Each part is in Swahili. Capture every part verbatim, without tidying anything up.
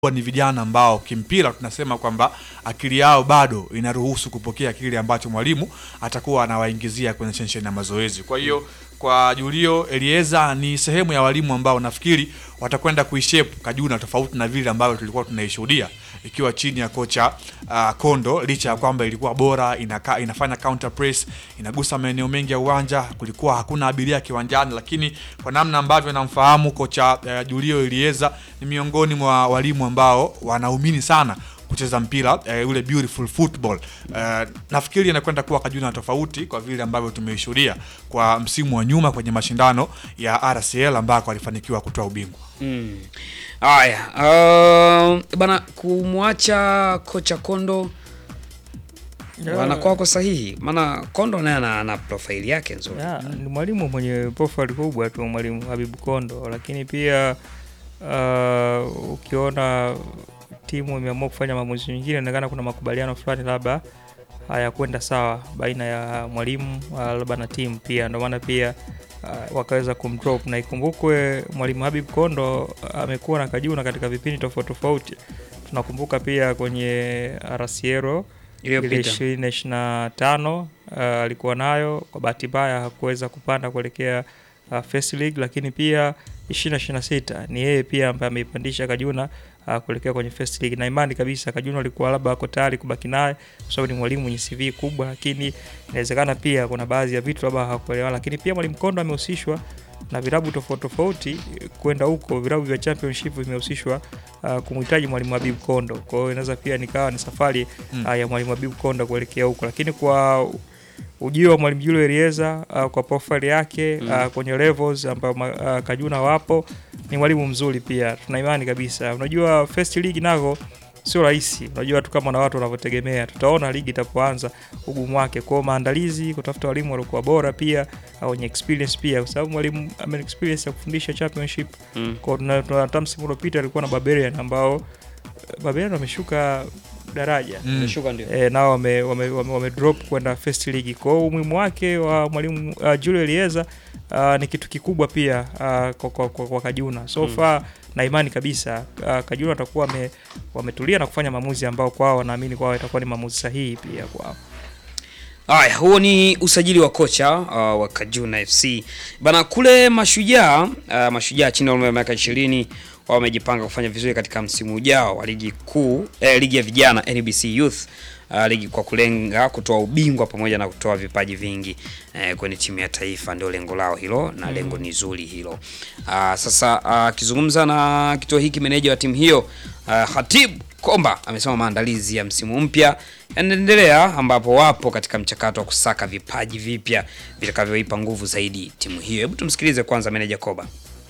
ni vijana ambao kimpira tunasema kwamba akili yao bado inaruhusu kupokea kile ambacho mwalimu atakuwa anawaingizia kwenye session ya mazoezi. Kwa hiyo kwa Julio Elieza ni sehemu ya walimu ambao nafikiri watakwenda kuishape Kajuna tofauti na vile ambavyo tulikuwa tunaishuhudia ikiwa chini ya kocha uh, Kondo, licha ya kwamba ilikuwa bora, inaka, inafanya counter press, inagusa maeneo mengi ya uwanja, kulikuwa hakuna abiria kiwanjani, lakini kwa namna ambavyo namfahamu kocha uh, Julio Elieza ni miongoni mwa walimu ambao wanaumini sana kucheza mpira uh, ule beautiful football. Uh, nafikiri inakwenda kuwa Kajuna tofauti kwa vile ambavyo tumeishuhudia kwa msimu wa nyuma kwenye mashindano ya R C L ambako alifanikiwa kutoa ubingwa. Mm. Haya, uh, bana kumwacha kocha Kondo bana kwako sahihi, maana Kondo naye ana, ana profile yake nzuri. Yeah, ni mwalimu mwenye profile kubwa tu mwalimu Habib Kondo, lakini pia uh, ukiona timu imeamua kufanya maamuzi mengine, inaonekana kuna makubaliano fulani labda hayakwenda sawa baina ya mwalimu labda na timu pia, ndio maana pia uh, wakaweza kumdrop. Na ikumbukwe mwalimu Habib Kondo amekuwa na Kajuna katika vipindi tofauti tofauti. Tunakumbuka pia kwenye R C L ile ishirini ishirini na tano uh, alikuwa nayo, kwa bahati mbaya hakuweza kupanda kuelekea uh, First League, lakini pia ishirini ishirini na sita ni yeye pia ambaye ameipandisha Kajuna uh, kuelekea kwenye First League, na imani kabisa Kajuna alikuwa labda ako tayari kubaki naye kwa sababu ni mwalimu mwenye C V kubwa, lakini inawezekana pia kuna baadhi ya vitu labda hakuelewa. Lakini pia mwalimu Kondo amehusishwa na vilabu tofauti tofauti kwenda huko, vilabu vya championship vimehusishwa uh, kumhitaji mwalimu Habib Kondo. Kwa hiyo inaweza pia nikawa ni safari uh, ya mwalimu Habib Kondo kuelekea huko, lakini kwa ujio wa mwalimu Julio Elieza uh, kwa profile yake uh, mm. kwenye levels ambapo uh, Kajuna wapo, ni mwalimu mzuri pia. Tuna imani kabisa. Unajua First League nako sio rahisi. Unajua tu kama na watu wanavyotegemea. Tutaona ligi itapoanza ugumu wake. Kwa maandalizi, kutafuta walimu waliokuwa bora pia wenye experience pia, kwa sababu mwalimu ame experience ya kufundisha championship. Mm. Kwa tunataka msimu uliopita alikuwa na Barbarian ambao Barbarian wameshuka daraja. Wameshuka mm. ndio. Eh, nao wame, wame, wame, wame drop kwenda First League. Kwa hiyo umuhimu wake wa mwalimu uh, Julio Elieza uh, ni kitu kikubwa pia uh, kwa, kwa, kwa, kwa Kajuna. So mm. far na imani kabisa uh, Kajuna watakuwa wame, wametulia na kufanya maamuzi ambao kwao wanaamini kwao itakuwa ni maamuzi sahihi pia kwao. Haya, huo ni usajili wa kocha uh, wa Kajuna F C. Bana kule Mashujaa, uh, Mashujaa chini ya umri wa miaka ishirini wamejipanga kufanya vizuri katika msimu ujao wa ligi kuu, eh, ligi ya vijana N B C Youth. Uh, ligi kwa kulenga kutoa ubingwa pamoja na kutoa vipaji vingi eh, kwenye timu ya taifa, ndio lengo lao hilo na lengo ni zuri hilo. Uh, sasa akizungumza uh, na kituo hiki meneja wa timu hiyo uh, Khatib Komba amesema maandalizi ya msimu mpya yanaendelea, ambapo wapo katika mchakato wa kusaka vipaji vipya vitakavyoipa nguvu zaidi timu hiyo. Hebu tumsikilize kwanza meneja Koba.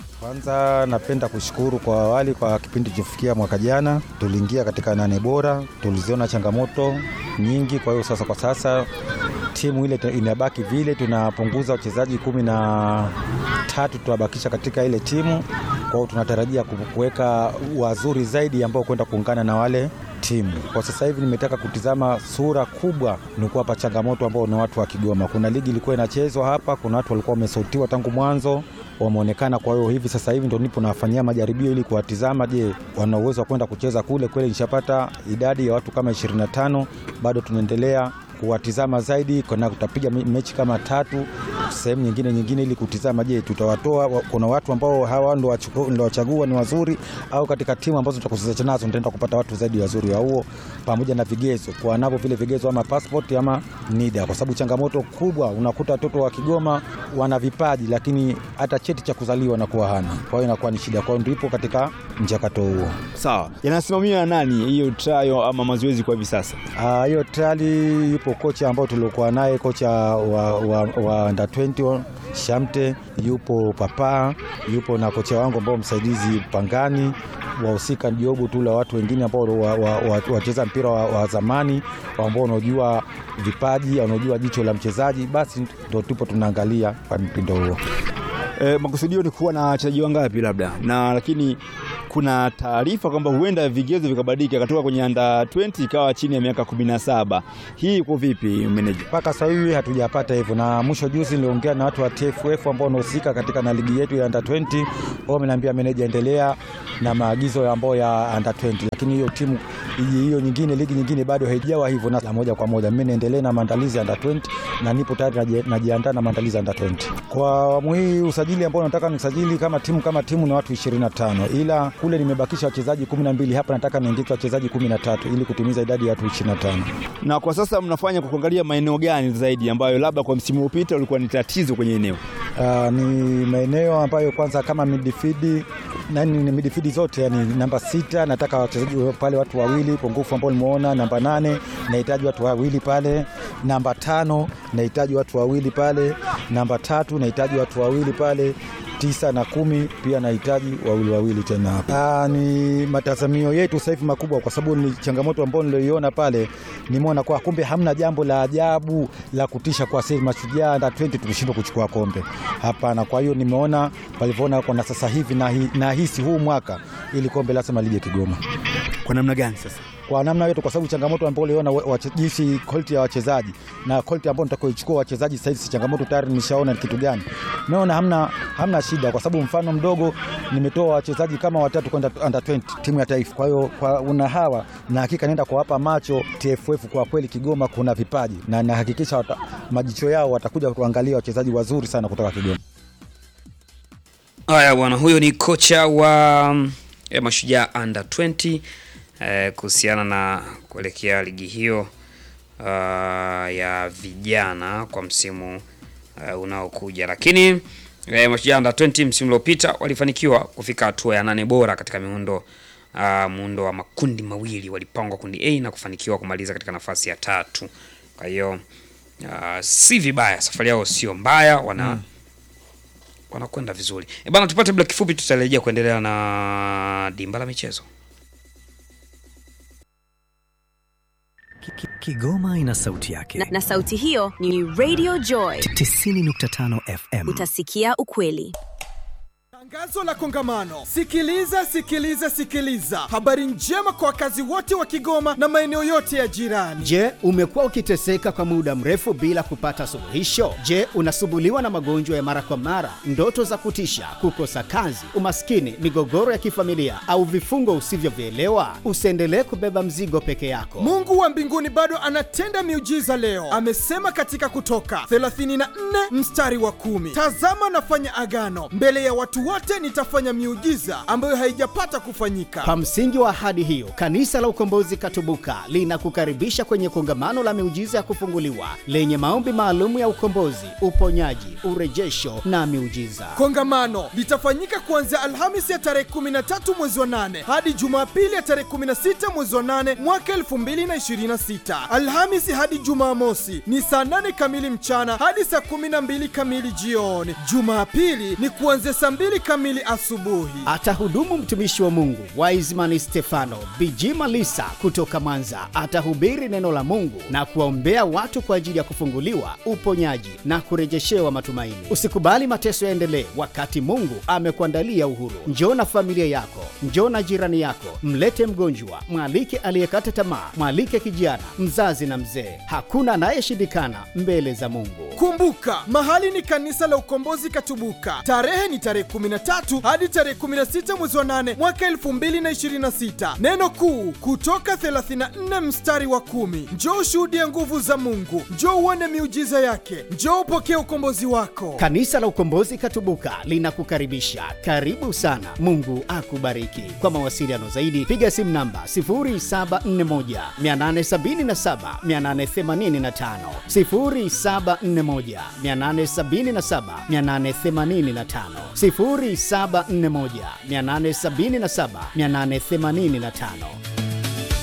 Kwanza napenda kushukuru kwa awali kwa kipindi kifikia mwaka jana. Tuliingia katika nane bora, tuliziona changamoto nyingi, kwa hiyo sasa kwa sasa timu ile inabaki vile, tunapunguza wachezaji kumi na tatu tuwabakisha katika ile timu. Kwa hiyo tunatarajia kuweka wazuri zaidi ambao kwenda kuungana na wale timu. Kwa sasa hivi nimetaka kutizama sura kubwa ni kuwapa changamoto ambao ni watu wa Kigoma. Kuna ligi ilikuwa inachezwa hapa, kuna watu walikuwa wamesautiwa tangu mwanzo, wameonekana. Kwa hiyo hivi sasa hivi ndio nipo nafanyia majaribio ili kuwatizama, je, wana uwezo wa kwenda kucheza kule. Kweli nishapata idadi ya watu kama ishirini na tano, bado tunaendelea kuwatizama zaidi. Kuna tutapiga mechi kama tatu sehemu nyingine nyingine ili kutizama, je, tutawatoa kuna watu ambao hawa ndio ndio wachagua ni wazuri, au katika timu ambazo tutakucheza nazo nitaenda kupata watu zaidi wazuri wa huo, pamoja na vigezo kwa navyo vile vigezo ama passport ama NIDA, kwa sababu changamoto kubwa unakuta watoto wa Kigoma wana vipaji lakini hata cheti cha kuzaliwa na kuwa hana. Kwa hiyo inakuwa ni shida. Kwa hiyo ndipo katika mchakato huo. Sawa. Yanasimamiwa nani hiyo trial ama mazoezi kwa hivi sasa? Ah, hiyo trial ipo kocha ambao tulikuwa naye, kocha wa wa, wa under twenty Shamte, yupo Papa, yupo na kocha wangu ambao msaidizi Pangani, wahusika Jobu tu la watu wengine ambao wacheza wa, wa, mpira wa, wa zamani ambao wanajua vipaji, wanajua jicho la mchezaji. Basi ndio tupo tunaangalia kwa mpindo huo. E, makusudio ni kuwa na wachezaji wangapi labda? Na lakini kuna taarifa kwamba huenda vigezo vikabadilika akatoka kwenye under twenty ikawa chini ya miaka kumi na saba. Hii iko vipi manager? Mpaka sasa hivi hatujapata hivyo, na mwisho juzi niliongea na watu wa T F F ambao wanahusika katika na ligi yetu ya under twenty. Wao wameniambia manager, endelea na maagizo ambayo ya under twenty, lakini hiyo timu hiyo nyingine, ligi nyingine bado haijawa hivyo, na moja kwa moja mimi naendelea na maandalizi ya under twenty na nipo tayari najiandaa na maandalizi ya under twenty. Kwa awamu hii usajili ambao nataka nisajili kama timu kama timu ni watu ishirini na tano, ila kule nimebakisha wachezaji kumi na mbili, hapa nataka niingize wachezaji kumi na tatu ili kutimiza idadi ya watu ishirini na tano. Na kwa sasa mnafanya kuangalia maeneo gani zaidi ambayo labda kwa msimu uliopita ulikuwa ni tatizo kwenye eneo? Uh, ni maeneo ambayo kwanza kama midfield, nani ni midfield zote, yani namba sita nataka wachezaji pale watu wawili pungufu ambao nimeona. Namba nane nahitaji watu wawili pale. Namba tano nahitaji watu wawili pale. Namba tatu nahitaji watu wawili pale. Tisa na kumi pia nahitaji wawili wawili tena hapa. Ni matazamio yetu sasa hivi makubwa, kwa sababu ni changamoto ambayo niliyoiona pale. Nimeona kwa kumbe hamna jambo la ajabu la kutisha kwa sisi Mashujaa under twenty tulishindwa kuchukua kombe. Hapana, kwa hiyo nimeona palivyoona kwa sasa hivi na, hi, na hisi huu mwaka ili kombe lazima lije Kigoma. Kwa namna gani sasa? Kwa namna yote, kwa sababu changamoto ambayo uliona jinsi quality ya wachezaji na quality ambayo nitakoichukua wachezaji sasa hivi, changamoto tayari nimeshaona kitu gani. Naona hamna hamna shida, kwa sababu mfano mdogo nimetoa wachezaji kama watatu kwenda under twenty timu ya taifa. Kwa hiyo kwa una hawa na hakika naenda kuwapa macho T F F, kwa kweli Kigoma kuna vipaji na nahakikisha majicho yao watakuja kuangalia wachezaji wazuri sana kutoka Kigoma. Haya bwana, huyo ni kocha wa eh, Mashujaa under twenty eh, kuhusiana na kuelekea ligi hiyo uh, ya vijana kwa msimu uh, unaokuja. Lakini eh, Mashujaa under twenty msimu uliopita walifanikiwa kufika hatua ya nane bora katika miundo uh, muundo wa makundi mawili. Walipangwa kundi A na kufanikiwa kumaliza katika nafasi ya tatu. Kwa hiyo uh, si vibaya, safari yao sio mbaya, wana hmm. wanakwenda vizuri. E bana, tupate break fupi, tutarejea kuendelea na dimba la michezo. Kigoma ina sauti yake. Na, na sauti hiyo ni Radio Joy tisini nukta tano F M. Utasikia ukweli. Tangazo la kongamano. Sikiliza, sikiliza, sikiliza. Habari njema kwa wakazi wote wa Kigoma na maeneo yote ya jirani. Je, umekuwa ukiteseka kwa muda mrefu bila kupata suluhisho? Je, unasumbuliwa na magonjwa ya mara kwa mara, ndoto za kutisha, kukosa kazi, umaskini, migogoro ya kifamilia au vifungo usivyovielewa? Usiendelee kubeba mzigo peke yako. Mungu wa mbinguni bado anatenda miujiza leo. Amesema katika Kutoka thelathini na nne mstari wa kumi, tazama nafanya agano mbele ya watu wote, nitafanya miujiza ambayo haijapata kufanyika. Kwa msingi wa ahadi hiyo, Kanisa la Ukombozi Katubuka linakukaribisha kwenye kongamano la miujiza ya kufunguliwa lenye maombi maalum ya ukombozi, uponyaji, urejesho na miujiza. Kongamano litafanyika kuanzia Alhamisi ya tarehe kumi na tatu mwezi wa nane hadi Jumapili ya tarehe kumi na sita mwezi wa nane mwaka elfu mbili na ishirini na sita. Alhamisi hadi Jumamosi ni saa nane kamili mchana hadi saa kumi na mbili kamili jioni. Jumapili ni kuanzia saa mbili kamili asubuhi. Atahudumu mtumishi wa Mungu Wiseman Stefano Bijima Lisa kutoka Mwanza. Atahubiri neno la Mungu na kuwaombea watu kwa ajili ya kufunguliwa, uponyaji na kurejeshewa matumaini. Usikubali mateso yaendelee wakati Mungu amekuandalia uhuru. Njoo na familia yako, njoo na jirani yako, mlete mgonjwa, mwalike aliyekata tamaa, mwalike kijana, mzazi na mzee. Hakuna anayeshindikana mbele za Mungu. Kumbuka, mahali ni Kanisa la Ukombozi Katubuka. Tarehe ni tarehe kumi na tatu hadi tarehe kumi na sita mwezi wa nane mwaka elfu mbili na ishirini na sita. Neno kuu Kutoka thelathini na nne mstari wa kumi. Njoo ushuhudie nguvu za Mungu, njoo uone miujiza yake, njoo upokee ukombozi wako. Kanisa la Ukombozi Katubuka linakukaribisha. Karibu sana. Mungu akubariki. Kwa mawasiliano zaidi piga simu namba sifuri saba nne moja mia nane sabini na saba mia nane themanini na tano, sifuri saba nne moja mia nane sabini na saba mia nane themanini na tano, sifuri saba nne moja mia nane sabini na saba mia nane themanini na tano.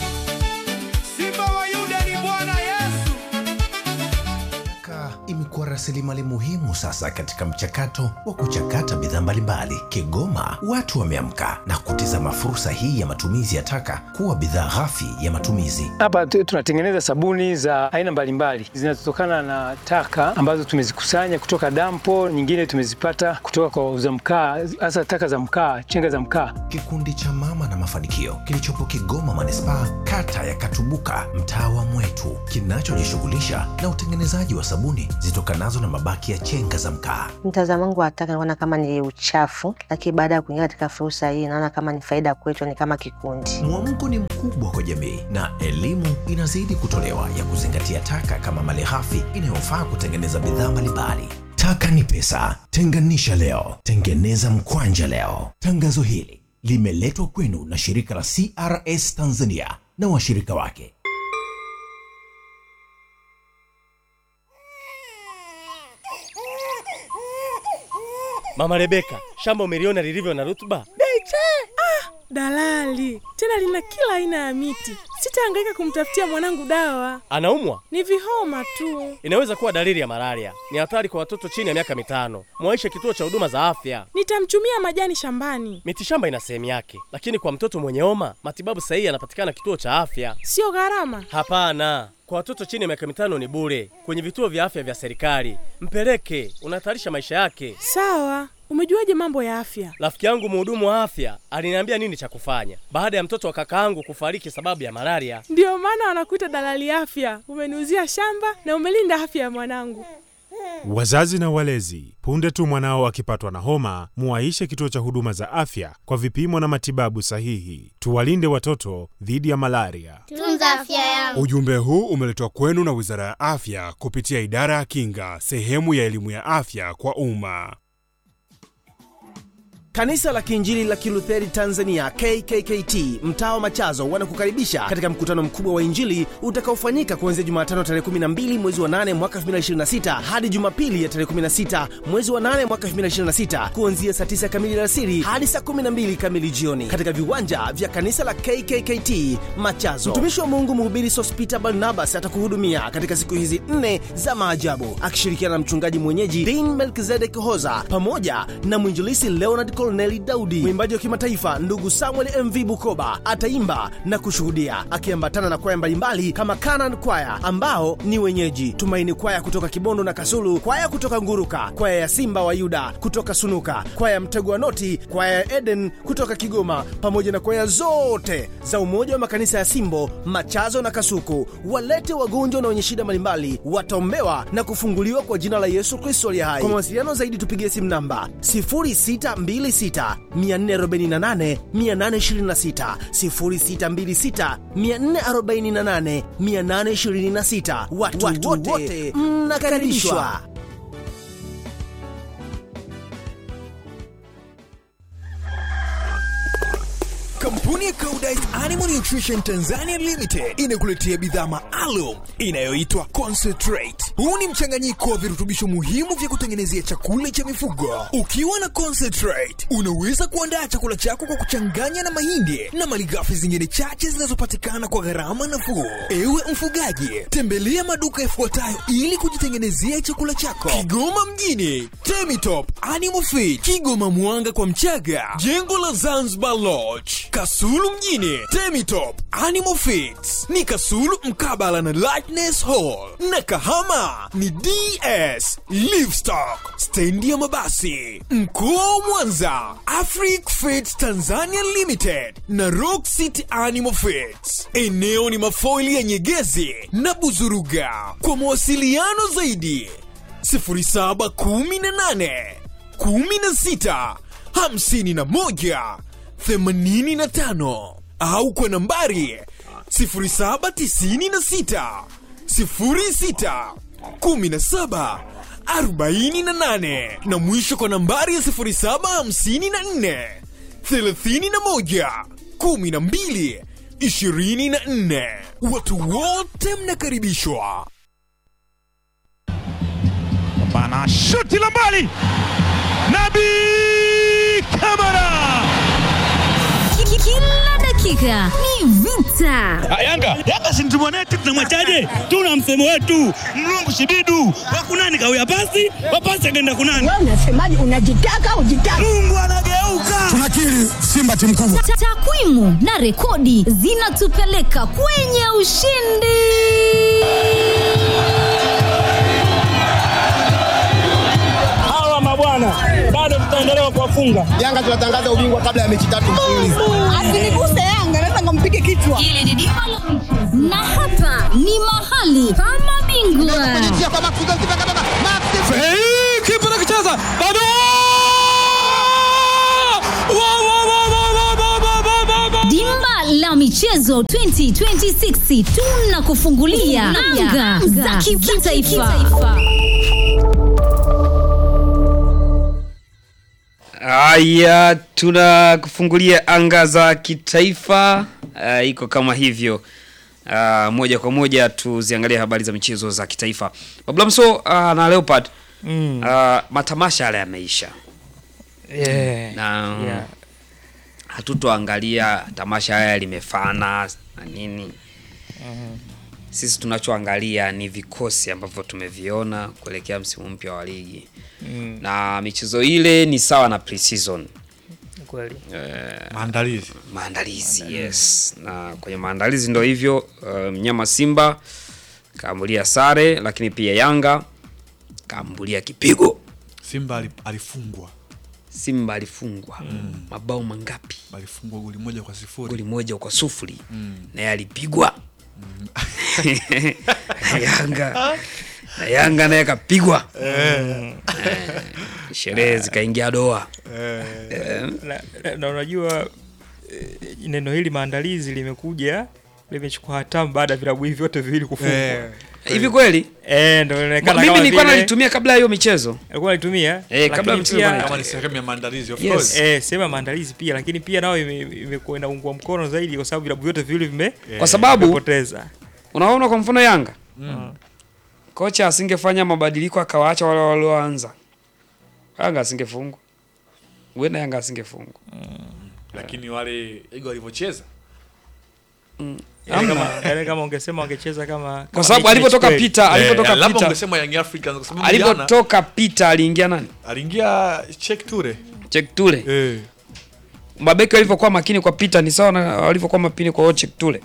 Simba wa Yuda ni Bwana Yesu. Imekuwa rasilimali muhimu sasa katika mchakato wa kuchakata bidhaa mbalimbali. Kigoma watu wameamka na kutizama fursa hii ya matumizi ya taka kuwa bidhaa ghafi ya matumizi. Hapa tunatengeneza sabuni za aina mbalimbali zinazotokana na taka ambazo tumezikusanya kutoka dampo, nyingine tumezipata kutoka kwa wauza mkaa, hasa taka za mkaa, chenga za mkaa. Kikundi cha Mama na Mafanikio kilichopo Kigoma Manispaa, kata ya Katubuka, mtaa wa Mwetu, kinachojishughulisha na utengenezaji wa sabuni zitokanazo na mabaki ya chenga za mkaa. Mtazamo wangu wa taka naona kama ni uchafu, lakini baada ya kuingia katika fursa hii naona kama ni faida kwetu, ni kama kikundi. Mwamko ni mkubwa kwa jamii na elimu inazidi kutolewa ya kuzingatia taka kama malighafi inayofaa kutengeneza bidhaa mbalimbali. Taka ni pesa, tenganisha leo, tengeneza mkwanja leo. Tangazo hili limeletwa kwenu na shirika la C R S Tanzania na washirika wake. Mama Rebeka, shamba umeliona lilivyo na rutuba? Beche! Ah, dalali. Tena lina kila aina ya miti. Sitahangaika kumtafutia mwanangu dawa. Anaumwa? Ni vihoma tu. Inaweza kuwa dalili ya malaria. Ni hatari kwa watoto chini ya miaka mitano. Mwaishe kituo cha huduma za afya. Nitamchumia majani shambani. Miti shamba ina sehemu yake, lakini kwa mtoto mwenye homa, matibabu sahihi yanapatikana kituo cha afya. Sio gharama? Hapana. Kwa watoto chini ya miaka mitano ni bure kwenye vituo vya afya vya serikali. Mpeleke, unahatarisha maisha yake. Sawa. Umejuaje mambo ya afya? Rafiki yangu mhudumu wa afya aliniambia nini cha kufanya baada ya mtoto wa kakaangu kufariki sababu ya malaria. Ndio maana wanakuita dalali afya. Umeniuzia shamba na umelinda afya ya mwanangu. Wazazi na walezi, punde tu mwanao akipatwa na homa, muwaishe kituo cha huduma za afya kwa vipimo na matibabu sahihi. Tuwalinde watoto dhidi ya malaria. Tunza afya yangu. Ujumbe huu umeletwa kwenu na Wizara ya Afya kupitia Idara ya Kinga, sehemu ya elimu ya afya kwa umma. Kanisa la Kiinjili la Kilutheri Tanzania K K K T mtaa wa Machazo wanakukaribisha katika mkutano mkubwa wa Injili utakaofanyika kuanzia Jumatano tarehe kumi na mbili mwezi wa nane mwaka elfu mbili na ishirini na sita hadi Jumapili ya tarehe kumi na sita mwezi wa nane mwaka elfu mbili na ishirini na sita kuanzia saa tisa kamili alasiri hadi saa kumi na mbili kamili jioni katika viwanja vya kanisa la K K K T Machazo. Mtumishi wa Mungu Mhubiri Sospita Barnabas atakuhudumia katika siku hizi nne za maajabu akishirikiana na mchungaji mwenyeji Dean Melkizedek Hoza pamoja na mwinjilisi Leonard Corneli Daudi. Mwimbaji wa kimataifa ndugu Samuel M V Bukoba ataimba na kushuhudia akiambatana na kwaya mbalimbali kama Canaan Kwaya ambao ni wenyeji, Tumaini Kwaya kutoka Kibondo na Kasulu, kwaya kutoka Nguruka, kwaya ya Simba wa Yuda kutoka Sunuka, kwaya ya Mtego wa Noti, kwaya ya Eden kutoka Kigoma, pamoja na kwaya zote za Umoja wa Makanisa ya Simbo, Machazo na Kasuku. Walete wagonjwa na wenye shida mbalimbali, wataombewa na kufunguliwa kwa jina la Yesu Kristo aliye hai. Kwa mawasiliano zaidi tupigie simu namba sifuri sita mbili sita mia nne arobaini na nane mia nane ishirini na sita, sifuri sita mbili sita mia nne arobaini na nane mia nane ishirini na sita. Watu, watu wote mnakaribishwa. Kampuni ya Koudijt Animal Nutrition Tanzania Limited inakuletea bidhaa maalum inayoitwa Concentrate. Huu ni mchanganyiko wa virutubisho muhimu vya kutengenezea chakula cha mifugo. Ukiwa na Concentrate, unaweza kuandaa chakula chako kwa kuchanganya na mahindi na malighafi zingine chache zinazopatikana kwa gharama nafuu. Ewe mfugaji, tembelea maduka yafuatayo ili kujitengenezea chakula chako: Kigoma mjini, Temitop Animal Feed, Kigoma Mwanga kwa Mchaga, jengo la Zanzibar Lodge. Kasulu mjini, Temitop Animal Feeds ni Kasulu mkabala na Lightness Hall, na Kahama ni D S Livestock stendi ya mabasi. Mkoa wa Mwanza, Afric Feeds Tanzania Limited na Rock City Animal Feeds. Eneo ni mafoili ya Nyegezi na Buzuruga. Kwa mawasiliano zaidi sifuri saba kumi na nane kumi na sita hamsini na moja themanini na tano au kwa nambari sifuri saba tisini na sita sifuri sita kumi na saba arobaini na nane na mwisho kwa nambari ya sifuri saba hamsini na nne thelathini na moja kumi na mbili ishirini na nne. Watu wote mnakaribishwa. Bana shuti la mbali, Nabi Kamara. Kila Hakika ni vita. Yanga, Yanga si mtu mwanetu tunamwachaje? Tuna msemo wetu, mlungu shibidu, wakunani kawia pasi, wapasi akaenda kunani. Wewe unasemaje? Unajitaka ujitaka. Mungu anageuka. Tunakiri Simba timu kubwa. Takwimu na rekodi zinatupeleka kwenye ushindi. Hawa mabwana bado tutaendelea kuwafunga. Yanga tunatangaza ubingwa kabla ya mechi tatu mfululizo. Asiniguse Yanga, naweza ngompige kichwa. Ile ni dimba la na hapa ni mahali pa mabingwa. Hey, kipa anakicheza. Bado! Dimba la michezo twenty twenty-six tunakufungulia anga za kitaifa. Aya, tunakufungulia anga za kitaifa. Uh, iko kama hivyo. Uh, moja kwa moja tuziangalie habari za michezo za kitaifa. Bablamso uh, na Leopard. Mm. Uh, matamasha yale yameisha. Yeah. Na Yeah. hatutoangalia tamasha haya limefana na nini. Mm. Sisi tunachoangalia ni vikosi ambavyo tumeviona kuelekea msimu mpya wa ligi. Mm. Na michezo ile ni sawa na pre-season. Kweli. Eh, maandalizi. Maandalizi, yes. Na kwenye maandalizi ndio hivyo, uh, mnyama Simba kaambulia sare, lakini pia Yanga kaambulia kipigo. Simba alifungwa. Simba alifungwa. Mm. Mabao mangapi? Alifungwa goli moja kwa sifuri. Goli moja kwa sufuri. Mm. Na yalipigwa. Mm. Yanga. Na Yanga naye kapigwa. Eh. Sherehe zikaingia doa. Eh. Na, na unajua neno hili maandalizi limekuja limechukua hatamu baada ya vilabu hivi vyote viwili kufungwa. Eh. Hivi kweli? Eh, ndio inaonekana mimi nilikuwa nalitumia kabla hiyo michezo. Alikuwa analitumia? Eh, kabla ya michezo kama ni sehemu ya maandalizi of yes, course. Eh, sehemu ya maandalizi pia, lakini pia nao imekuwa inaungwa mkono zaidi kwa sababu vilabu vyote viwili vime kwa sababu vimepoteza. Unaona kwa mfano Yanga. Mm. Kocha asingefanya mabadiliko akawaacha wale walioanza. Yanga asingefungwa. Wenda Yanga asingefungwa. Mm. Lakini wale Ego walivyocheza. Mm. Yaani kama yaani kama ungesema wangecheza kama kwa sababu alipotoka Peter, alipotoka Peter. Peter. Ungesema Young Africans kwa sababu alipotoka Peter aliingia nani? Aliingia Check Toure. Check Toure. Eh. Mabeki walivyokuwa makini kwa Peter ni sawa na walivyokuwa makini kwa Check Toure.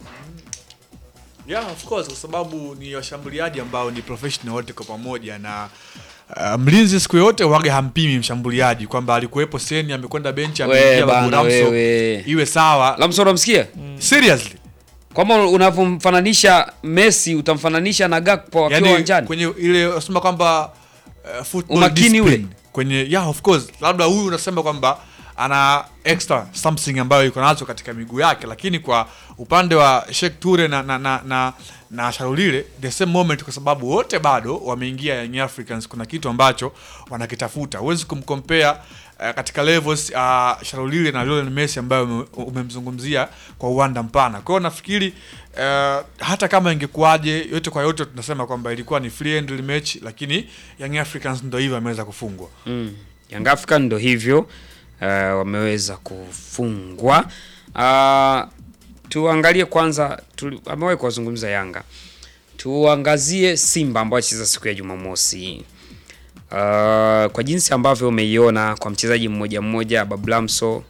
Yeah, of course, kwa sababu ni washambuliaji ambao ni professional wote kwa pamoja na uh, mlinzi siku yote waga hampimi mshambuliaji kwamba alikuwepo Seni amekwenda bench ameingia Ramso iwe sawa. Ramso unamsikia? Mm. Seriously. Kama unavomfananisha Messi utamfananisha na Gakpo akiwa uwanjani. Yani kwenye ile unasema kwamba uh, football umakini ule kwenye yeah of course labda huyu unasema kwamba ana extra something ambayo yuko nazo katika miguu yake, lakini kwa upande wa Sheikh Toure na na na na, na Sharulile the same moment, kwa sababu wote bado wameingia Young Africans, kuna kitu ambacho wanakitafuta. Huwezi kumcompare uh, katika levels uh, Sharulile na Lionel Messi ambayo umemzungumzia kwa uwanda mpana. Kwa hiyo nafikiri uh, hata kama ingekuaje yote kwa yote tunasema kwamba ilikuwa ni friendly match, lakini Young Africans ndio hivyo ameweza kufungwa. Mm. Young Africans ndio hivyo Uh, wameweza kufungwa. Uh, tuangalie kwanza tu, amewahi kuwazungumza Yanga. Tuangazie Simba ambao wacheza siku ya Jumamosi. Uh, kwa jinsi ambavyo umeiona kwa mchezaji mmoja mmoja Bablamso.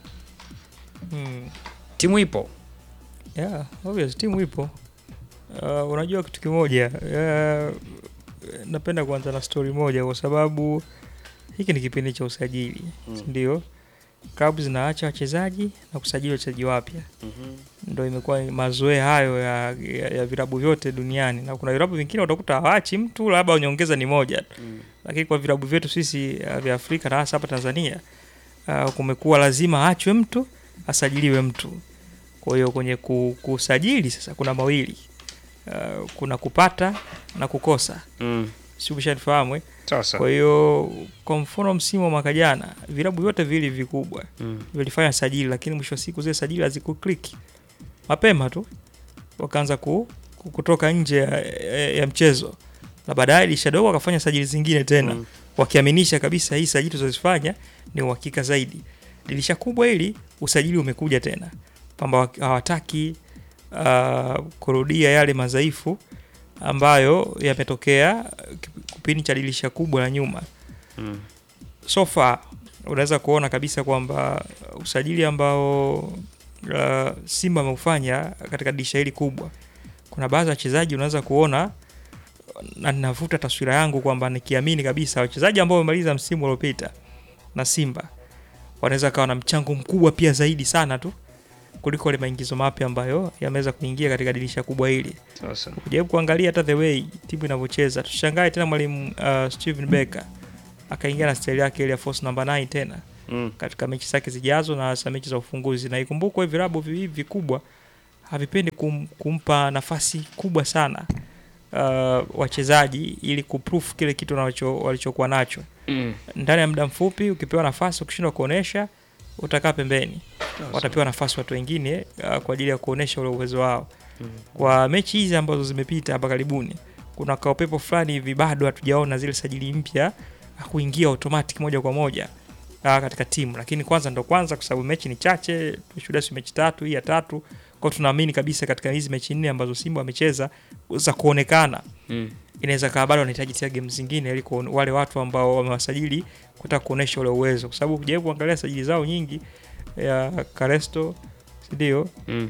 Hmm. Timu ipo? Yeah, obvious timu ipo. Uh, unajua kitu kimoja. Uh, napenda kuanza na story moja kwa sababu hiki ni kipindi cha usajili. Hmm. Ndio. Klabu zinaacha wachezaji na kusajili wachezaji wapya. Mhm. Ndio imekuwa mazoea hayo ya, ya, ya vilabu vyote duniani, na kuna vilabu vingine utakuta hawaachi mtu labda unyongeza ni moja tu. Mm. Lakini kwa vilabu vyetu sisi uh, vya Afrika na hasa hapa Tanzania uh, kumekuwa lazima aachwe mtu asajiliwe mtu. Kwa hiyo kwenye kusajili sasa kuna mawili. Uh, kuna kupata na kukosa. Mm. Si umeshanifahamu eh? Sasa. Kwa hiyo kwa mfano msimu wa mwaka jana vilabu vyote vile vikubwa mm. vilifanya sajili, lakini mwisho wa siku zile sajili hazikuclick mapema tu, wakaanza ku, kutoka nje ya, ya, ya mchezo, na baadaye Lishadogo akafanya sajili zingine tena mm. wakiaminisha kabisa hii sajili tulizofanya ni uhakika zaidi. Dirisha kubwa hili usajili umekuja tena, kwamba hawataki uh, kurudia yale madhaifu ambayo yametokea kipindi cha dirisha kubwa la nyuma. Mm. So far unaweza kuona kabisa kwamba usajili ambao uh, Simba ameufanya katika dirisha hili kubwa, kuna baadhi ya wachezaji unaweza kuona na ninavuta taswira yangu kwamba nikiamini kabisa wachezaji ambao wamemaliza msimu uliopita na Simba wanaweza kawa na mchango mkubwa pia zaidi sana tu kuliko ile maingizo mapya ambayo yameweza kuingia katika dirisha kubwa hili. Sasa ukijaribu kuangalia hata the way timu inavyocheza, tushangae tena mwalimu uh, Steven Becker akaingia na style yake ile ya force number nine tena mm. katika mechi zake zijazo na hasa mechi za ufunguzi, na ikumbukwe virabu hivi vikubwa havipendi kum, kumpa nafasi kubwa sana uh, wachezaji ili kuproof kile kitu wanacho walichokuwa nacho. Mm. Ndani ya muda mfupi ukipewa nafasi ukishindwa kuonesha utakaa pembeni. Watapewa nafasi watu wengine uh, kwa ajili ya kuonesha ule uwezo wao. Mm. Kwa mechi hizi ambazo zimepita hapa karibuni, kuna kaupepo fulani hivi bado hatujaona zile sajili mpya kuingia automatic moja kwa moja uh, katika timu, lakini kwanza ndo kwanza kwa sababu mechi ni chache, tumeshuhudia mechi tatu, hii ya tatu. Kwa tunaamini kabisa katika hizi mechi nne ambazo Simba wamecheza za kuonekana mm. inaweza kaa bado wanahitaji tena game zingine ili wale watu ambao wamewasajili kutaka kuonesha ule uwezo, kwa sababu ukijaribu kuangalia sajili zao nyingi ya Karesto ndio mm.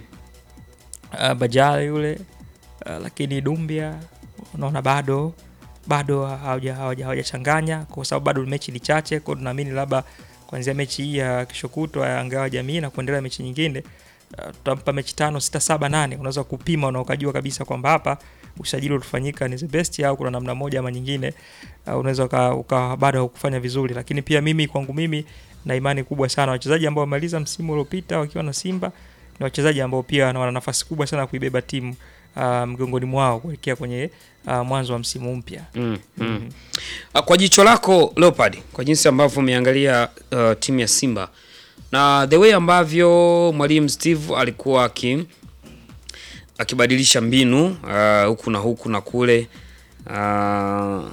uh, Bajali yule uh, lakini Dumbia unaona bado bado hawaja hawajachanganya kwa sababu bado mechi ni chache. Kwa tunaamini labda kuanzia mechi hii ya kesho kutwa ya Ngao Jamii na kuendelea mechi nyingine uh, tutampa mechi tano sita saba nane, unaweza kupima na ukajua kabisa kwamba hapa usajili utafanyika ni the best au kuna namna moja ama nyingine uh, unaweza uka, uka bado kufanya vizuri. Lakini pia mimi kwangu mimi na imani kubwa sana wachezaji ambao wamaliza msimu uliopita wakiwa na Simba ni wachezaji ambao pia wana nafasi kubwa sana kuibeba timu uh, mgongoni mwao kuelekea kwenye uh, mwanzo wa msimu mpya. Mm, mm. Mm. Kwa jicho lako Leopard, kwa jinsi ambavyo umeangalia uh, timu ya Simba na the way ambavyo mwalimu Steve alikuwa aki akibadilisha mbinu uh, huku na huku na kule, uh,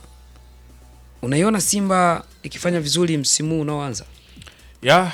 unaiona Simba ikifanya vizuri msimu unaoanza? Ya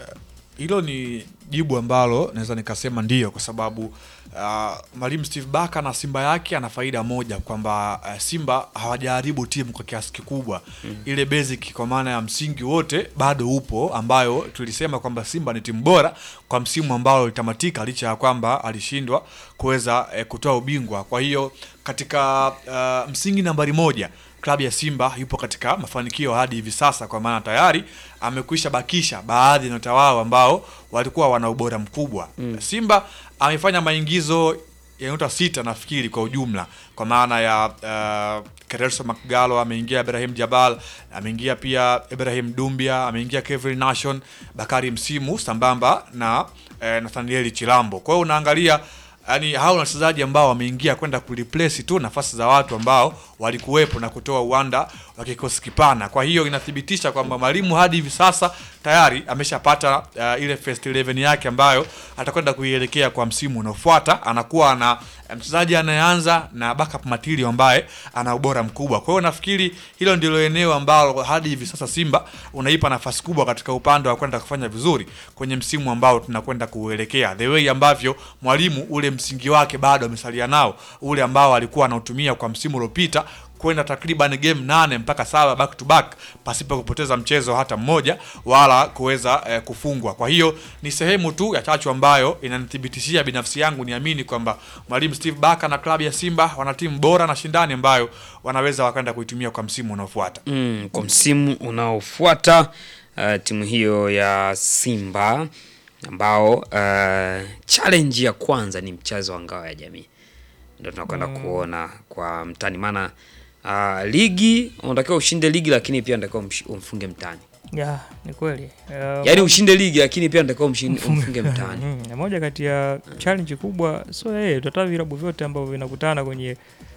hilo uh, ni jibu ambalo naweza nikasema ndio, kwa sababu uh, mwalimu Steve Barker na Simba yake ana faida moja kwamba uh, Simba hawajaribu timu kwa kiasi kikubwa. Mm. Ile basic kwa maana ya msingi wote bado upo, ambayo tulisema kwamba Simba ni timu bora kwa msimu ambao ulitamatika licha ya kwamba alishindwa kuweza eh, kutoa ubingwa. Kwa hiyo katika uh, msingi nambari moja klabu ya Simba yupo katika mafanikio hadi hivi sasa, kwa maana tayari amekwisha bakisha baadhi ya nyota wao ambao walikuwa wana ubora mkubwa. Mm. Simba amefanya maingizo ya nyota sita nafikiri kwa ujumla, kwa maana ya uh, Kelso Makgalo ameingia, Ibrahim Jabal ameingia, pia Ibrahim Dumbia ameingia, Kevin Nation, Bakari Msimu sambamba na eh, Nathaniel Chilambo. Kwa hiyo unaangalia yani hao wachezaji ambao wameingia kwenda kureplace tu nafasi za watu ambao walikuwepo na kutoa uwanda wa kikosi kipana. Kwa hiyo inathibitisha kwamba mwalimu hadi hivi sasa tayari ameshapata uh, ile first eleven yake ambayo atakwenda kuielekea kwa msimu unaofuata. Anakuwa na mchezaji anayeanza na backup material ambaye ana ubora mkubwa. Kwa hiyo nafikiri hilo ndilo eneo ambalo hadi hivi sasa Simba unaipa nafasi kubwa katika upande wa kwenda kufanya vizuri kwenye msimu ambao tunakwenda kuelekea. The way ambavyo mwalimu ule msingi wake bado amesalia nao ule ambao alikuwa anautumia kwa msimu uliopita, kwenda takriban game nane mpaka saba back to back pasipo kupoteza mchezo hata mmoja wala kuweza eh, kufungwa. Kwa hiyo ni sehemu tu ya chachu ambayo inanithibitishia binafsi yangu niamini kwamba mwalimu Steve Barker na klabu ya Simba wana timu bora na shindani ambayo wanaweza wakaenda kuitumia kwa msimu unaofuata. Mm, kwa msimu unaofuata uh, timu hiyo ya Simba ambao uh, challenge ya kwanza ni mchezo wa Ngao ya Jamii. Ndio tunakwenda mm. kuona kwa mtani, maana uh, ligi unatakiwa ushinde ligi lakini pia unatakiwa umfunge mtani. Yeah, ni kweli. Uh, yaani ushinde ligi lakini pia unatakiwa umfunge mtani. Mm, moja kati ya challenge kubwa so yeye eh, tutatoa vilabu vyote ambavyo vinakutana kwenye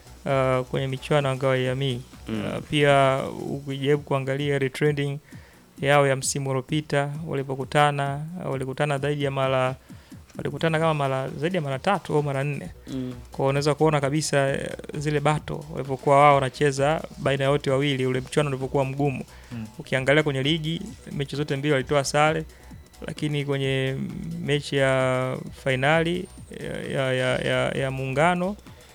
uh, kwenye michuano ya Ngao ya Jamii. Mm. Uh, pia ukijaribu kuangalia retrending yao ya msimu uliopita walipokutana, walikutana zaidi ya mara walikutana kama mara zaidi ya mara tatu au mara nne. Mm. Kwa unaweza kuona kabisa zile battle walipokuwa wao wanacheza baina ya wote wawili, ule mchuano ulipokuwa mgumu. Mm. Ukiangalia kwenye ligi mechi zote mbili walitoa sare, lakini kwenye mechi ya fainali ya, ya, ya, ya, ya muungano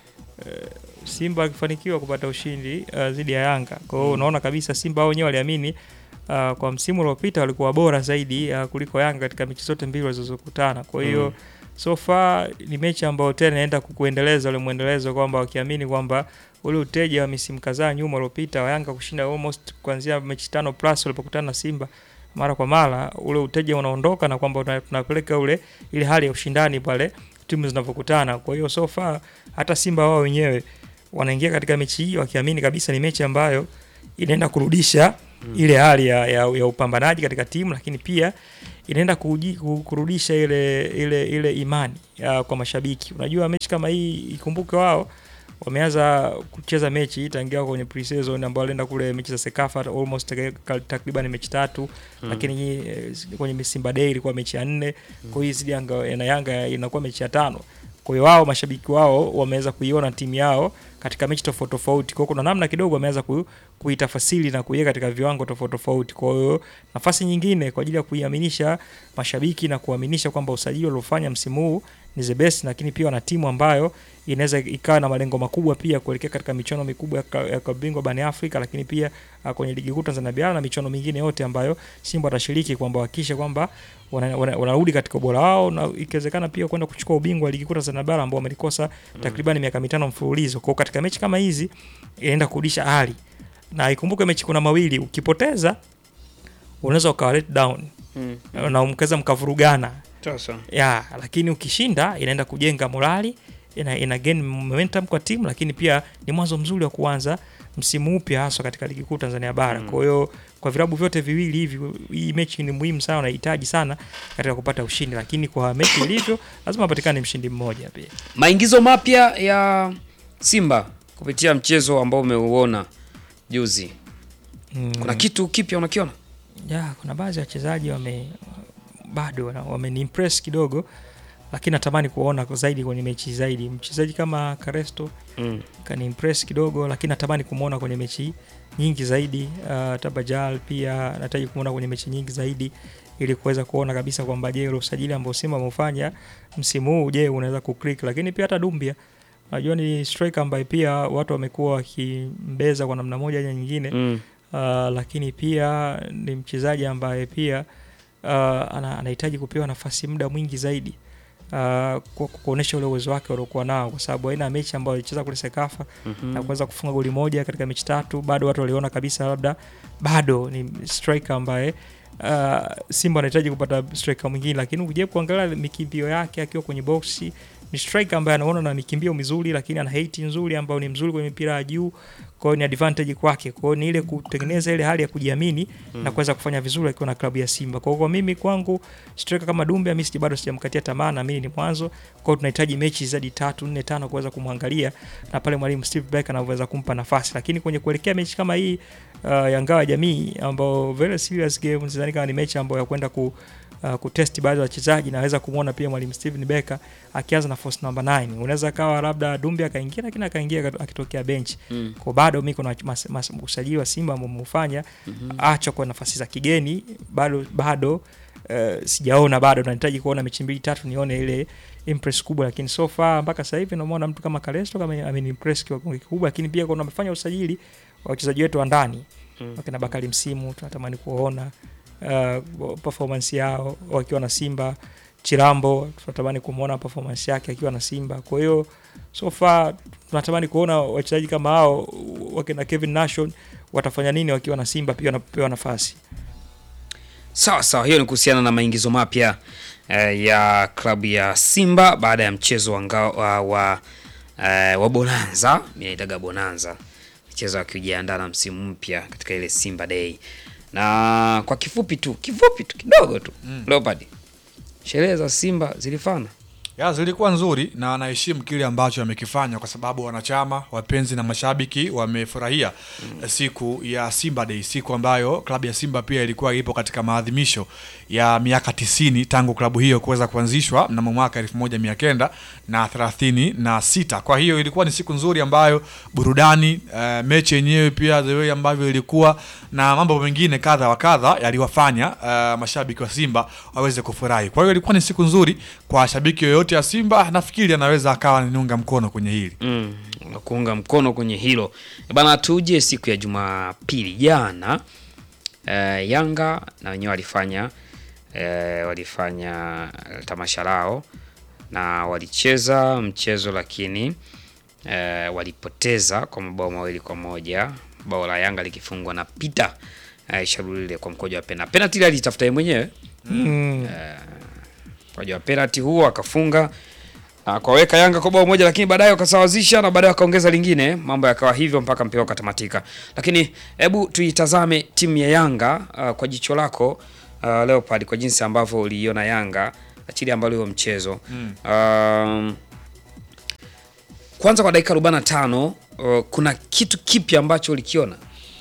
uh, Simba akifanikiwa kupata ushindi uh, dhidi ya Yanga. Kwa hiyo unaona kabisa Simba wao wenyewe waliamini uh, kwa msimu uliopita walikuwa bora zaidi uh, kuliko Yanga katika mechi zote mbili walizokutana. Kwa hiyo mm. so far ni mechi ambayo tena inaenda kukuendeleza ule muendelezo kwamba wakiamini kwamba ule uteja wa misimu kadhaa nyuma uliopita wa Yanga kushinda almost kuanzia mechi tano plus walipokutana na Simba mara kwa mara, ule uteja unaondoka na kwamba tunapeleka ule ile hali ya ushindani pale timu zinapokutana. Kwa hiyo so far hata Simba wao wenyewe wanaingia katika mechi hii wakiamini kabisa ni mechi ambayo inaenda kurudisha mm. ile hali ya, ya, ya upambanaji katika timu, lakini pia inaenda kurudisha ile ile ile imani ya, kwa mashabiki. Unajua mechi kama hii ikumbuke wao wameanza kucheza mechi tangia kwenye pre-season ambao walienda kule mechi za Sekafa almost takriban mechi tatu mm. lakini kwenye Simba Day ilikuwa mechi ya nne mm. kwa hiyo zidi Yanga na Yanga inakuwa mechi ya tano. Kwa hiyo wao mashabiki wao wameweza kuiona timu yao katika mechi tofauti tofauti. Kwa hiyo kuna namna kidogo wameanza ku, kuitafasiri na kuiweka katika viwango tofauti tofauti. Kwa hiyo nafasi nyingine kwa ajili ya kuiaminisha mashabiki na kuaminisha kwamba usajili uliofanya msimu huu ni the best, lakini pia wana timu ambayo inaweza ikawa na malengo makubwa pia kuelekea katika michuano mikubwa ya kabingwa barani Afrika, lakini pia uh, kwenye ligi kuu Tanzania bara na michuano mingine yote ambayo Simba watashiriki, kwamba hakikisha kwamba wanarudi wana, wana katika ubora wao na ikiwezekana pia kwenda kuchukua ubingwa wa ligi kuu Tanzania bara ambao wamelikosa mm. takriban miaka mitano mfululizo. Kwa katika mechi kama hizi inaenda kurudisha hali. Na ikumbuke mechi kuna mawili, ukipoteza unaweza ukawa let down mm. na umkeza mkavurugana. Sasa. Ya, lakini ukishinda inaenda kujenga morali, ina, ina gain momentum kwa timu, lakini pia ni mwanzo mzuri wa kuanza msimu mpya hasa katika ligi kuu Tanzania bara. Mm. Kwa hiyo kwa vilabu vyote viwili hivi hii mechi ni muhimu sana, unahitaji sana katika kupata ushindi, lakini kwa mechi ilivyo lazima apatikane mshindi mmoja pia. Maingizo mapya ya Simba kupitia mchezo ambao umeuona juzi. Mm. Kuna kitu kipya unakiona? Ya, kuna baadhi ya wachezaji wame bado wameniimpress kidogo, lakini natamani kuona zaidi kwenye mechi zaidi. Mchezaji kama Karesto mm. kaniimpress kidogo, lakini natamani kumuona kwenye mechi nyingi zaidi. Uh, Tabajal pia nataka kumuona kwenye mechi nyingi zaidi ili kuweza kuona kabisa kwamba je, ile usajili ambao Simba wamefanya msimu huu je unaweza kuclick. Lakini pia hata Dumbia, najua ni striker ambaye pia watu wamekuwa wakimbeza kwa namna moja au nyingine mm. uh, lakini pia ni mchezaji ambaye pia uh, anahitaji kupewa nafasi muda mwingi zaidi uh, kwa kuonesha ule uwezo wake aliokuwa nao, kwa sababu aina mechi ambayo alicheza kule Sekafa mm-hmm. na kuweza kufunga goli moja katika mechi tatu, bado watu waliona kabisa labda bado ni striker ambaye uh, Simba anahitaji kupata striker mwingine. Lakini ukija kuangalia mikimbio yake akiwa kwenye boxi, ni striker ambaye anaona na mikimbio mizuri, lakini ana height nzuri ambayo ni mzuri kwenye mpira wa juu. Kwa hiyo ni advantage kwake. Kwa hiyo ni ile kutengeneza ile hali ya kujiamini mm. na kuweza kufanya vizuri akiwa na klabu ya Simba. Kwa hiyo mimi kwangu striker kama Dumbe mimi bado sijamkatia tamaa, na mimi ni mwanzo. Kwa hiyo tunahitaji mechi zaidi tatu nne tano kuweza kumwangalia na pale mwalimu Steve Becker anaweza kumpa nafasi. Lakini kwenye kuelekea mechi kama hii uh, ya Ngao ya Jamii ambao very serious game, sidhani kama ni mechi ambayo ya kwenda ku Uh, kutesti baadhi ya wachezaji. Naweza kumuona pia mwalimu Steven Becker akianza na force number nine. Unaweza kawa labda Dumbi akaingia, lakini akaingia akitokea bench. Mm. Kwa bado mimi kuna usajili wa Simba ambao mfanya mm-hmm. acha kwa nafasi za kigeni bado bado uh, sijaona bado, nahitaji kuona mechi mbili tatu nione ile impress kubwa. Lakini so far mpaka sasa hivi namuona mtu kama Karesto kama amenimpress kwa kiwango kikubwa. Lakini pia kuna amefanya usajili wa wachezaji wetu wa ndani mm. wakina Bakari Msimu, tunatamani kuona Uh, performance yao wakiwa na Simba. Chirambo tunatamani kumuona performance yake akiwa na Simba. Kwa hiyo so far tunatamani kuona wachezaji kama hao wakina Kevin Nation watafanya nini wakiwa na Simba pia wanapewa nafasi. Sawa sawa, hiyo ni kuhusiana na maingizo mapya uh, ya klabu ya Simba baada ya mchezo wa ngao, wa, wa, uh, wa Bonanza, mimi naitaga Bonanza, mchezo wakijiandaa na msimu mpya katika ile Simba Day. Na kwa kifupi tu, kifupi tu kidogo tu. Mm. Leopard. Sherehe za Simba zilifana. Ya, zilikuwa nzuri na anaheshimu kile ambacho amekifanya kwa sababu wanachama, wapenzi na mashabiki wamefurahia mm. siku ya Simba Day, siku ambayo klabu ya Simba pia ilikuwa ipo katika maadhimisho ya miaka tisini tangu klabu hiyo kuweza kuanzishwa mnamo mwaka elfu moja mia kenda na thelathini na sita. Kwa hiyo ilikuwa ni siku nzuri ambayo burudani, uh, mechi yenyewe pia the way ambavyo ilikuwa na mambo mengine kadha wa kadha yaliwafanya uh, mashabiki wa Simba waweze kufurahi. Kwa hiyo ilikuwa ni siku nzuri kwa shabiki yoyote ya Simba, nafikiri anaweza akawa niunga mkono kwenye hili. Mm, kuunga mkono kwenye hilo. Bana, tuje siku ya Jumapili jana, uh, Yanga na wenyewe walifanya uh, walifanya tamasha lao na walicheza mchezo, lakini uh, walipoteza kwa mabao mawili kwa moja. Bao la Yanga likifungwa na Peter uh, Sharulile kwa mkojo wa penalty. Penalty ile alitafuta yeye mwenyewe. Mm. Uh, mkojo wa penalty huo akafunga na kwaweka Yanga kwa bao moja, lakini baadaye wakasawazisha na baadaye wakaongeza lingine. Mambo yakawa hivyo mpaka mpira ukatamatika. Lakini hebu tuitazame timu ya Yanga uh, kwa jicho lako uh, Leopard, kwa jinsi ambavyo uliiona Yanga achili ambalo huo mchezo. Mm. Um, kwanza kwa dakika arobaini na tano uh, kuna kitu kipi ambacho ulikiona?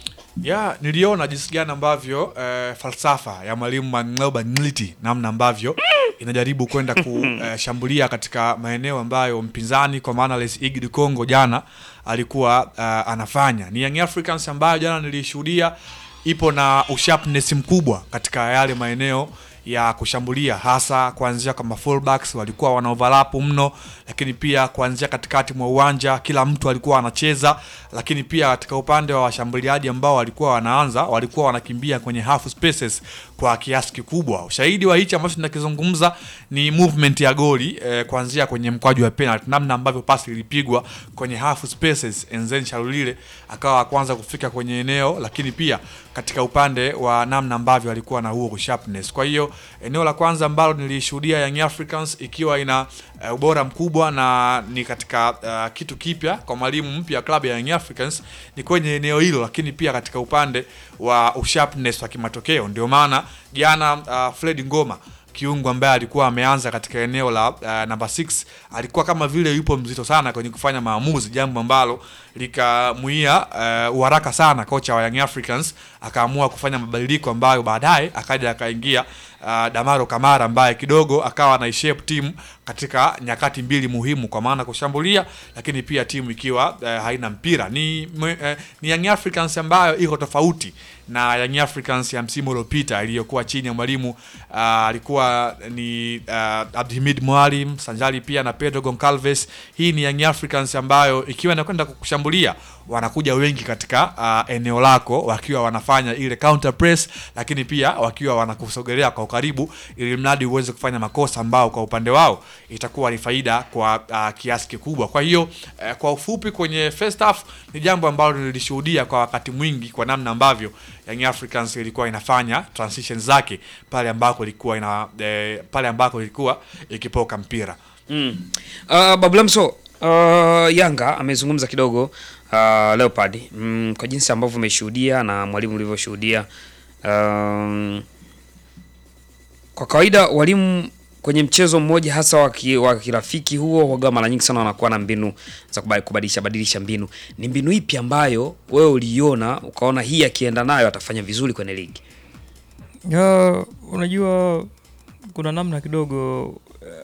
Ya, niliona jinsi gani ambavyo uh, falsafa ya mwalimu Mang'oba Ngliti namna ambavyo inajaribu kwenda kushambulia uh, katika maeneo ambayo mpinzani kwa maana Les Igi du Congo jana alikuwa uh, anafanya. Ni Young Africans ambayo jana nilishuhudia ipo na usharpness mkubwa katika yale maeneo ya kushambulia, hasa kuanzia kama fullbacks walikuwa wana overlap mno, lakini pia kuanzia katikati mwa uwanja kila mtu alikuwa anacheza, lakini pia katika upande wa washambuliaji ambao walikuwa wanaanza walikuwa wanakimbia kwenye half spaces kwa kiasi kikubwa. Ushahidi wa hichi ambacho tunakizungumza ni movement ya goli eh, kuanzia kwenye mkwaju wa penalty, namna ambavyo pasi ilipigwa kwenye half spaces, Enzen Sharulile akawa kwanza kufika kwenye eneo, lakini pia katika upande wa namna ambavyo alikuwa na huo sharpness. Kwa hiyo eneo la kwanza ambalo nilishuhudia Young Africans ikiwa ina uh, ubora mkubwa na ni katika uh, kitu kipya kwa mwalimu mpya klabu ya Young Africans ni kwenye eneo hilo, lakini pia katika upande wa sharpness wa kimatokeo. Ndio maana jana uh, Fred Ngoma kiungo ambaye alikuwa ameanza katika eneo la uh, number six alikuwa kama vile yupo mzito sana kwenye kufanya maamuzi, jambo ambalo likamuia uh, uharaka sana kocha wa Young Africans akaamua kufanya mabadiliko ambayo baadaye akaja akaingia uh, Damaro Kamara ambaye kidogo akawa na shape team katika nyakati mbili muhimu, kwa maana kushambulia lakini pia timu ikiwa uh, haina mpira. Ni uh, ni Young Africans ambayo iko tofauti na Young Africans ya msimu uliopita iliyokuwa chini ya mwalimu uh, alikuwa ni uh, Abdulhamid Mwalim sanjali pia na Pedro Goncalves. Hii ni Young Africans ambayo ikiwa inakwenda kushambulia wanakuja wengi katika uh, eneo lako wakiwa wanafanya ile counter press, lakini pia wakiwa wanakusogelea kwa ukaribu ili mradi uweze kufanya makosa ambao kwa upande wao itakuwa ni faida kwa uh, kiasi kikubwa. Kwa hiyo uh, kwa ufupi kwenye first half ni jambo ambalo nilishuhudia kwa wakati mwingi kwa namna ambavyo Young Africans ilikuwa inafanya transition zake pale ambako ilikuwa ina eh, pale ambako ilikuwa ikipoka mpira. Mm. Uh, Bablamso, uh, Yanga amezungumza kidogo uh, Leopard mm, kwa jinsi ambavyo umeshuhudia na mwalimu ulivyoshuhudia. Um, kwa kawaida walimu kwenye mchezo mmoja hasa wa kirafiki huo waga mara nyingi sana wanakuwa na mbinu za kubadilisha badilisha mbinu. Ni mbinu ipi ambayo wewe uliona ukaona hii akienda nayo atafanya vizuri kwenye ligi? Ya, unajua kuna namna kidogo uh,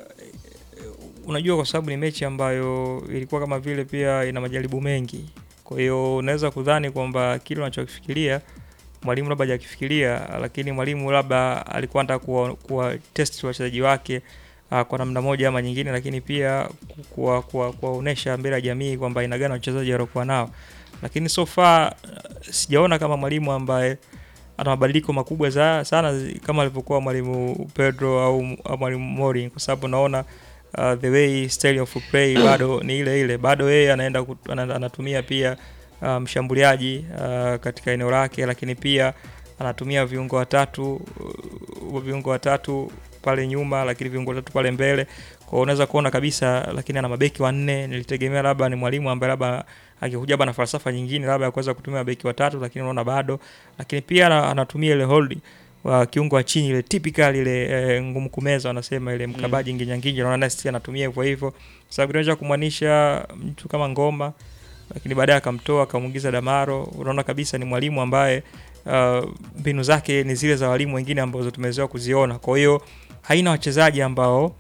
unajua kwa sababu ni mechi ambayo ilikuwa kama vile pia ina majaribu mengi. Kwa hiyo unaweza kudhani kwamba kile unachokifikiria mwalimu labda hajakifikiria, lakini mwalimu labda alikuwa anataka kuwa, kuwa test wachezaji wake uh, kwa namna moja ama nyingine, lakini pia kuwa kuwa kuwaonesha mbele ya jamii kwamba ina gani wachezaji waliokuwa nao. Lakini so far uh, sijaona kama mwalimu ambaye ana mabadiliko makubwa za, sana kama alivyokuwa mwalimu Pedro au, au mwalimu Mori, kwa sababu naona uh, the way style of play bado ni ile ile, bado yeye anaenda anatumia pia mshambuliaji um, uh, katika eneo lake, lakini pia anatumia viungo watatu uh, viungo watatu pale nyuma, lakini viungo watatu pale mbele. Kwa unaweza kuona kabisa, lakini ana mabeki wanne. Nilitegemea labda ni mwalimu ambaye labda angekuja hapa na falsafa nyingine labda ya kuweza kutumia mabeki watatu, lakini unaona bado. Lakini pia anatumia ile hold wa kiungo wa chini ile typical ile e, ngumu kumeza wanasema ile mkabaji mm. nginya nginya, naona sisi anatumia hivyo hivyo, sababu tunaweza kumwanisha mtu kama Ngoma, lakini baadaye akamtoa akamuingiza Damaro. Unaona kabisa ni mwalimu ambaye mbinu uh, zake ni zile za walimu wengine ambao tumezoea kuziona. Kwa hiyo haina wachezaji ambao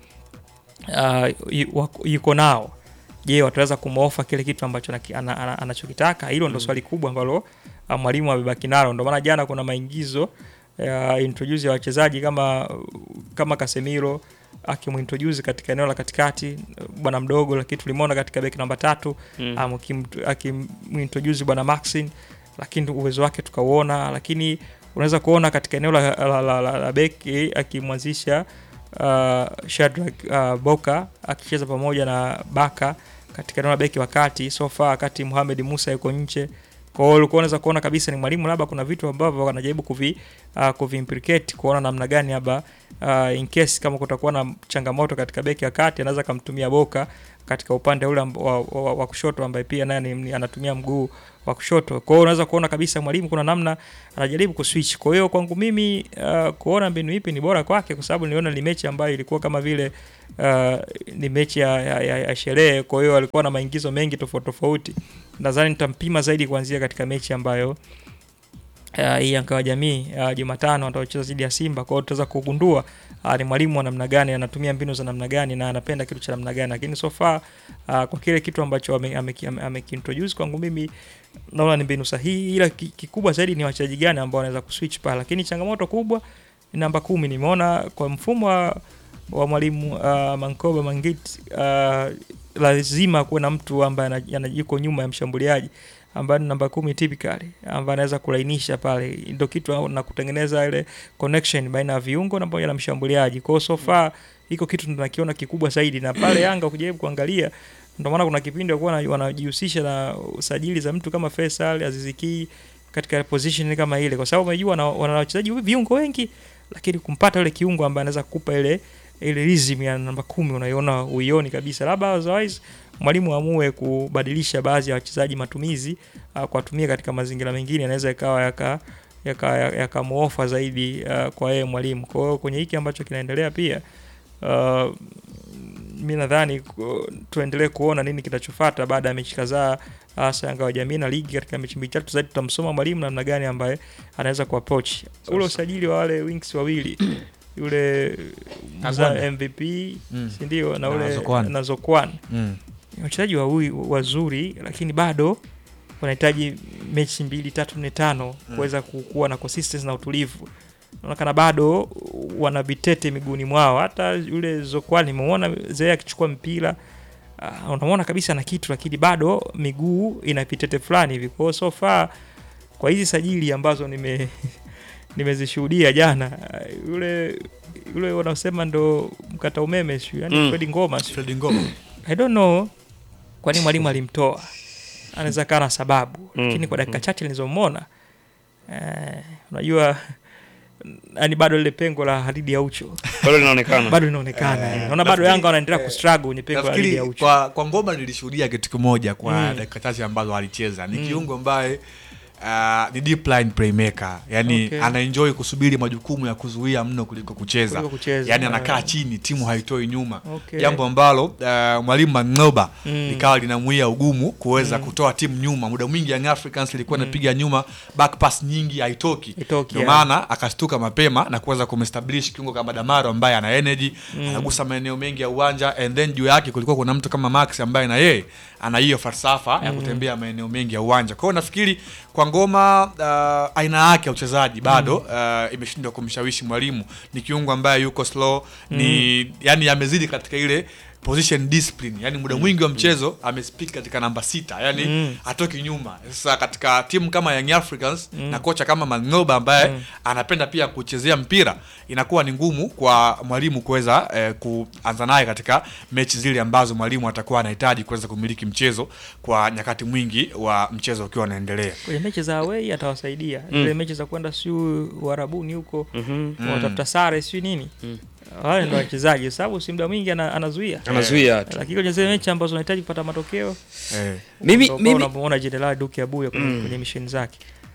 uh, yuko nao. Je, wataweza kumofa kile kitu ambacho anachokitaka? Hilo ndo swali kubwa ambalo uh, mwalimu amebaki nalo. Ndio maana jana kuna maingizo ya uh, introduce ya wachezaji kama kama Casemiro akimuintroduce katika eneo la katikati bwana mdogo, lakini tulimuona katika beki namba tatu mm. akimuintroduce bwana Maxine, lakini uwezo wake tukauona. Lakini unaweza kuona katika eneo la, la, la, la, la beki akimwanzisha uh, Shadrack uh, Boka akicheza pamoja na Baka katika eneo la beki wakati so far wakati Mohamed Musa yuko nje. Kwa hiyo ulikuwa unaweza kuona kabisa ni mwalimu labda kuna vitu ambavyo anajaribu kuvi uh, kuviimplicate kuona namna gani haba uh, in case kama kutakuwa na changamoto katika beki ya kati anaweza kumtumia Boka katika upande ule wa, wa, wa kushoto ambaye pia naye anatumia mguu wa kushoto. Kwa hiyo unaweza kuona kabisa mwalimu kuna namna anajaribu kuswitch. Kwa hiyo kwangu mimi uh, kuona mbinu ipi ni bora kwake, kwa sababu niliona ni mechi ambayo ilikuwa kama vile uh, ni mechi ya, ya, ya, ya sherehe. Kwa hiyo alikuwa na maingizo mengi tofauti tofauti. Nadhani nitampima zaidi kuanzia katika mechi ambayo uh, hii Yanga wa Jamii uh, Jumatano atacheza dhidi ya Simba. Kwa hiyo tutaweza kugundua uh, ni mwalimu wa namna gani, anatumia mbinu za namna gani na anapenda kitu cha namna gani. Lakini so far uh, kwa kile kitu ambacho amekiintroduce ame, kwangu mimi naona ni mbinu sahihi, ila kikubwa zaidi ni wachezaji gani ambao wanaweza kuswitch pale. Lakini changamoto kubwa ni namba kumi. Nimeona kwa mfumo wa, wa mwalimu uh, Mankoba Mangit uh, lazima kuwe na mtu ambaye yuko nyuma ya mshambuliaji ambaye ni namba kumi typically, ambaye anaweza kulainisha pale, ndio kitu na kutengeneza ile connection baina ya viungo na pamoja na mshambuliaji. Kwa so far iko kitu tunakiona kikubwa zaidi, na pale Yanga ukijaribu kuangalia, ndio maana kuna kipindi walikuwa wanajihusisha na usajili za mtu kama Faisal Aziziki katika position kama ile, kwa sababu unajua wana wachezaji viungo wengi, lakini kumpata ile kiungo ambaye anaweza kukupa ile ile rhythm ya namba kumi unaiona uioni kabisa. Labda otherwise mwalimu amue kubadilisha baadhi ya wachezaji matumizi uh, kuwatumia katika mazingira mengine, anaweza ikawa yaka yaka yakamuofa zaidi uh, kwa yeye mwalimu. Kwa hiyo kwenye hiki ambacho kinaendelea pia uh, mimi nadhani tuendelee kuona nini kitachofuata baada ya mechi kadhaa hasa Yanga wa Jamii na ligi. Katika mechi mbili tatu zaidi tutamsoma mwalimu namna gani ambaye anaweza kuapproach ule usajili wa wale wings wawili yule za M V P mm. si ndio, na ule na Zokwan mm. wachezaji wa huyu wazuri, lakini bado wanahitaji mechi mbili tatu nne tano mm. kuweza kuwa na consistency na utulivu. Unaonekana bado wana vitete miguuni mwao. Hata yule Zokwan nimeona zee akichukua mpira uh, unaona kabisa na kitu, lakini bado miguu ina vitete fulani hivi. Kwa so far kwa hizi sajili ambazo nime nimezishuhudia jana, yule yule wanasema ndo mkata umeme sio, yani mm. Fred Ngoma sio Fred Ngoma I don't know kwa nini mwalimu alimtoa, anaweza kana sababu mm. lakini kwa dakika chache nilizomona eh, unajua yani bado ile pengo la Hadidi ya Ucho bado linaonekana bado linaonekana eh, naona bado Yanga wanaendelea eh, kustruggle kwenye pengo la Hadidi ya Ucho. Kwa kwa Ngoma nilishuhudia kitu kimoja kwa mm. dakika chache ambazo alicheza, ni mm. kiungo ambaye Uh, ni deep line playmaker, yani okay. anaenjoy kusubiri majukumu ya kuzuia mno kuliko kucheza, kuliko kucheza. Yani anakaa chini, timu haitoi nyuma, okay. jambo ambalo uh, mwalimu Mangoba mm. likawa linamuia ugumu kuweza mm. kutoa timu nyuma. Muda mwingi Young Africans ilikuwa inapiga mm. nyuma, back pass nyingi haitoki, ndio maana yeah. akastuka mapema na kuweza kumestablish kiungo kama Damaro ambaye ana energy mm. anagusa maeneo mengi ya uwanja, and then juu yake kulikuwa kuna mtu kama Max ambaye na yeye ana hiyo falsafa mm. ya kutembea maeneo mengi ya uwanja. Kwa hiyo nafikiri kwa Ngoma uh, aina yake ya uchezaji bado mm. uh, imeshindwa kumshawishi mwalimu. Ni kiungo ambaye yuko slow mm. ni yani amezidi katika ile position discipline, yani muda mwingi wa mchezo amespeak katika namba sita, yani mm. atoki nyuma. Sasa katika timu kama Young Africans mm. na kocha kama Mangoba ambaye mm. anapenda pia kuchezea mpira, inakuwa ni ngumu kwa mwalimu kuweza eh, kuanza naye katika mechi zile ambazo mwalimu atakuwa anahitaji kuweza kumiliki mchezo kwa nyakati mwingi wa mchezo ukiwa unaendelea. Kwenye mechi za away atawasaidia, mm. ile mechi za kwenda siu Uarabuni huko mm-hmm. watafuta sare siu nini mm. wale ndio wachezaji, sababu si muda mwingi anazuia anazuia eh. lakini kwenye zile mechi ambazo unahitaji kupata matokeo eh. mimi mimi unaona General Duke Abuya kwenye, mm. kwenye mission zake.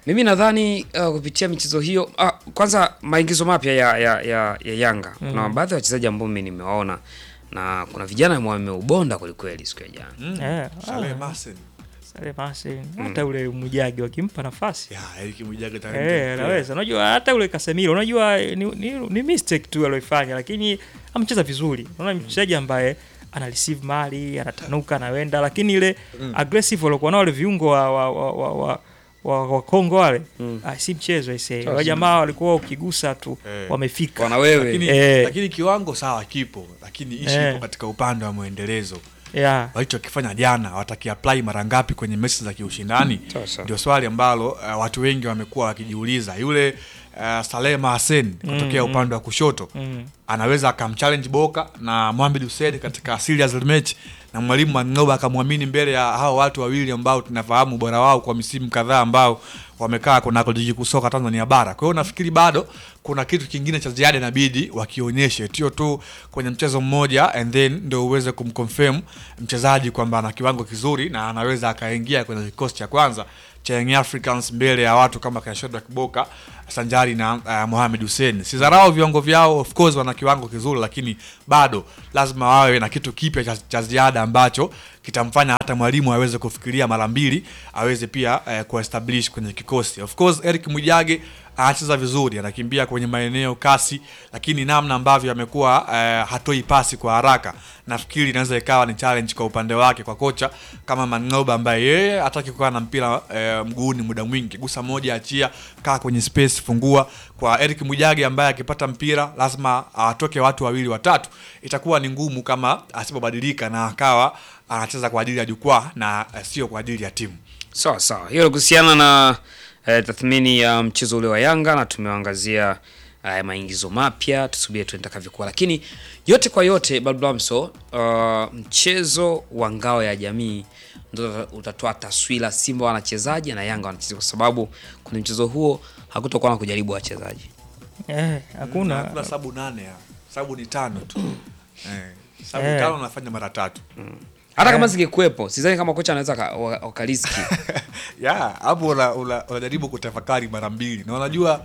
Mimi nadhani uh, kupitia michezo hiyo uh, kwanza maingizo mapya ya, ya, ya, ya Yanga. Mm. Kuna baadhi ya wachezaji ambao mimi nimewaona na kuna vijana ambao wameubonda kweli kweli siku ya jana. Mm. Eh, Saleh Masen. Saleh Masen. Hata ule Mwijage wakimpa nafasi. Ya, Eric Mwijage tayari. Eh, anaweza. Unajua hata ule Casemiro, unajua ni, ni, ni mistake tu aliyofanya lakini amecheza vizuri. Unaona mchezaji ambaye ana receive mali, anatanuka, anaenda lakini ile mm. aggressive walikuwa nao wale viungo wa wa wa, wa, wa wa wa Kongo wale mm. ah, si mchezo ise wale jamaa walikuwa ukigusa tu eh. wamefika wana wewe lakini, eh. lakini kiwango sawa kipo lakini ishi eh. ipo katika upande wa muendelezo yeah. walichokifanya jana wataki apply mara ngapi kwenye mechi za kiushindani ndio swali ambalo uh, watu wengi wamekuwa wakijiuliza yule uh, Saleh Masen kutokea mm, upande wa kushoto mm. anaweza akamchallenge Boka na Mohamed Hussein katika serious match na mwalimu Mang'oba akamwamini mbele ya hao watu wawili ambao tunafahamu bora wao kwa misimu kadhaa ambao wamekaa kuna ligi kusoka Tanzania bara. Kwa hiyo nafikiri bado kuna kitu kingine cha ziada inabidi wakionyeshe tio tu kwenye mchezo mmoja and then ndio uweze kumconfirm mchezaji kwamba ana kiwango kizuri na anaweza akaingia kwenye kikosi cha kwanza cha Young Africans mbele ya watu kama kina Shadrack Boka sanjari na uh, Mohamed Hussein. Sidharau viwango vyao, of course wana kiwango kizuri lakini bado lazima wawe na kitu kipya cha, cha ziada ambacho kitamfanya hata mwalimu aweze kufikiria mara mbili, aweze pia uh, kuestablish kwenye kikosi. Of course Eric Mwijage anacheza vizuri, anakimbia kwenye maeneo kasi lakini namna ambavyo amekuwa uh, hatoi pasi kwa haraka nafikiri inaweza ikawa ni challenge kwa upande wake kwa kocha kama Mang'oba ambaye yeye hataki kukaa na mpira uh, mguuni muda mwingi. Gusa moja achia, kaa kwenye space fungua. Kwa Eric Mwijage ambaye akipata mpira lazima atoke uh, watu wawili watatu, itakuwa ni ngumu kama asipobadilika na akawa anacheza kwa ajili ya jukwaa na uh, sio kwa ajili ya timu. Sawa sawa. Hiyo kuhusiana na uh, tathmini ya mchezo ule wa Yanga na tumeangazia uh, maingizo mapya, tusubie tuendakavyokuwa. Lakini yote kwa yote Bablamso, uh, mchezo wa ngao ya jamii ndio utatoa taswira Simba wanachezaje na Yanga wanachezaje, kwa sababu kwenye mchezo huo hakutakuwa na kujaribu wachezaji. Eh, hakuna. Hakuna sababu nane ya. Sababu ni tano tu. eh, sababu eh. tano unafanya mara tatu. Mm. Hata kama zingekuepo, sidhani kama kocha anaweza wakariski. Yeah, hapo unajaribu kutafakari mara mbili. Na unajua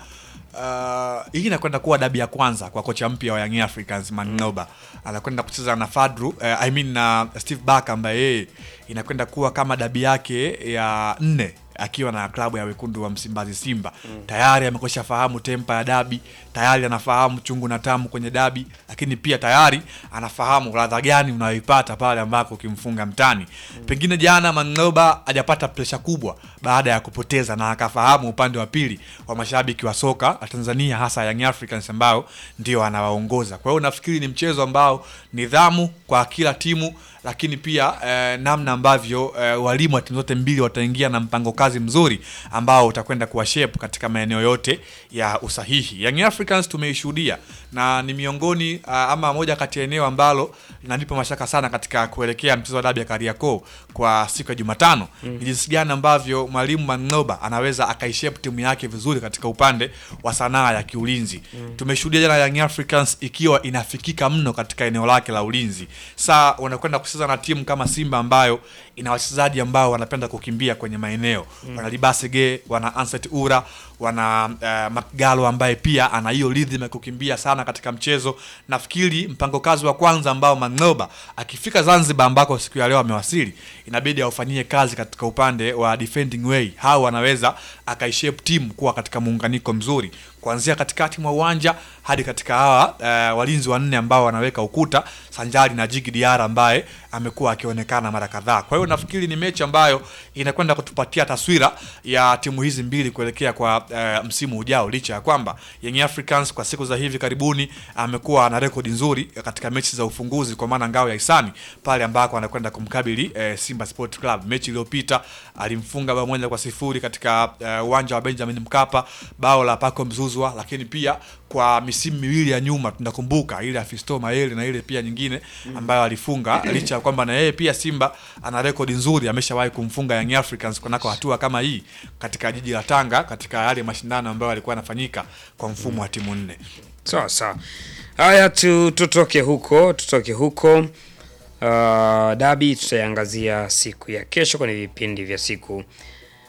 uh, hii inakwenda kuwa dabi ya kwanza kwa kocha mpya wa Young Africans Mang'oba. Anakwenda kucheza na Fadru, uh, I mean na uh, Steve Barker ambaye yeye inakwenda kuwa kama dabi yake ya nne akiwa na klabu ya wekundu wa Msimbazi Simba. Mm. Tayari amekosha fahamu tempa ya dabi, tayari anafahamu chungu na tamu kwenye dabi, lakini pia tayari anafahamu ladha gani unayoipata pale ambako ukimfunga mtani. Mm. Pengine jana Mang'oba hajapata pressure kubwa baada ya kupoteza na akafahamu upande wa pili wa mashabiki wa soka wa Tanzania hasa Young Africans ambao ndio anawaongoza. Kwa hiyo nafikiri ni mchezo ambao nidhamu kwa kila timu, lakini pia eh, namna ambavyo eh, walimu wa timu zote mbili wataingia na mpango kazi mzuri ambao utakwenda kuwa shape katika maeneo yote ya usahihi. Young Africans tumeishuhudia na ni miongoni uh, ama moja kati ya eneo ambalo linanipa mashaka sana katika kuelekea mchezo wa dabi ya Kariakoo kwa siku ya Jumatano. Mm. Jinsi gani ambavyo mwalimu Mang'oba anaweza akaishape timu yake vizuri katika upande wa sanaa ya kiulinzi. Mm. Tumeshuhudia jana Young Africans ikiwa inafikika mno katika eneo lake la ulinzi. Sasa wanakwenda kucheza na timu kama Simba ambayo ina wachezaji ambao wanapenda kukimbia kwenye maeneo. Mm. Wana Libasege, wana Anset Ura, wana uh, Makgalo ambaye pia ana hiyo rhythm ya kukimbia sana katika mchezo. Nafikiri mpango kazi wa kwanza ambao Mang'oba akifika Zanzibar ambako siku ya leo amewasili, inabidi aufanyie kazi katika upande wa defending way. Hao wanaweza akaishape timu kuwa katika muunganiko mzuri kuanzia katikati mwa uwanja hadi katika hawa uh, walinzi wanne ambao wanaweka ukuta sanjari na Jigi Diara ambaye amekuwa akionekana mara kadhaa. Kwa hiyo nafikiri ni mechi ambayo inakwenda kutupatia taswira ya timu hizi mbili kuelekea kwa uh, msimu ujao, licha ya kwamba Young Africans kwa siku za hivi karibuni amekuwa na rekodi nzuri katika mechi za ufunguzi kwa maana ngao ya hisani pale ambako anakwenda kumkabili uh, Simba Sport Club. Mechi iliyopita alimfunga bao moja kwa sifuri katika uwanja uh, wa Benjamin Mkapa, bao la Paco Mzuzwa, lakini pia kwa misimu miwili ya nyuma tunakumbuka ile Fisto Maele na ile pia nyingine ambayo alifunga, licha kwamba na yeye pia Simba ana rekodi nzuri, ameshawahi kumfunga Young Africans kunako hatua kama hii katika jiji la Tanga katika yale mashindano ambayo yalikuwa yanafanyika kwa mfumo wa timu nne. Sawa sawa. Haya tu tutoke huko, tutoke huko. Uh, dabi tutaiangazia siku ya kesho kwenye vipindi vya siku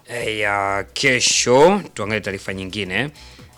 eh, ya kesho. Tuangalie taarifa nyingine.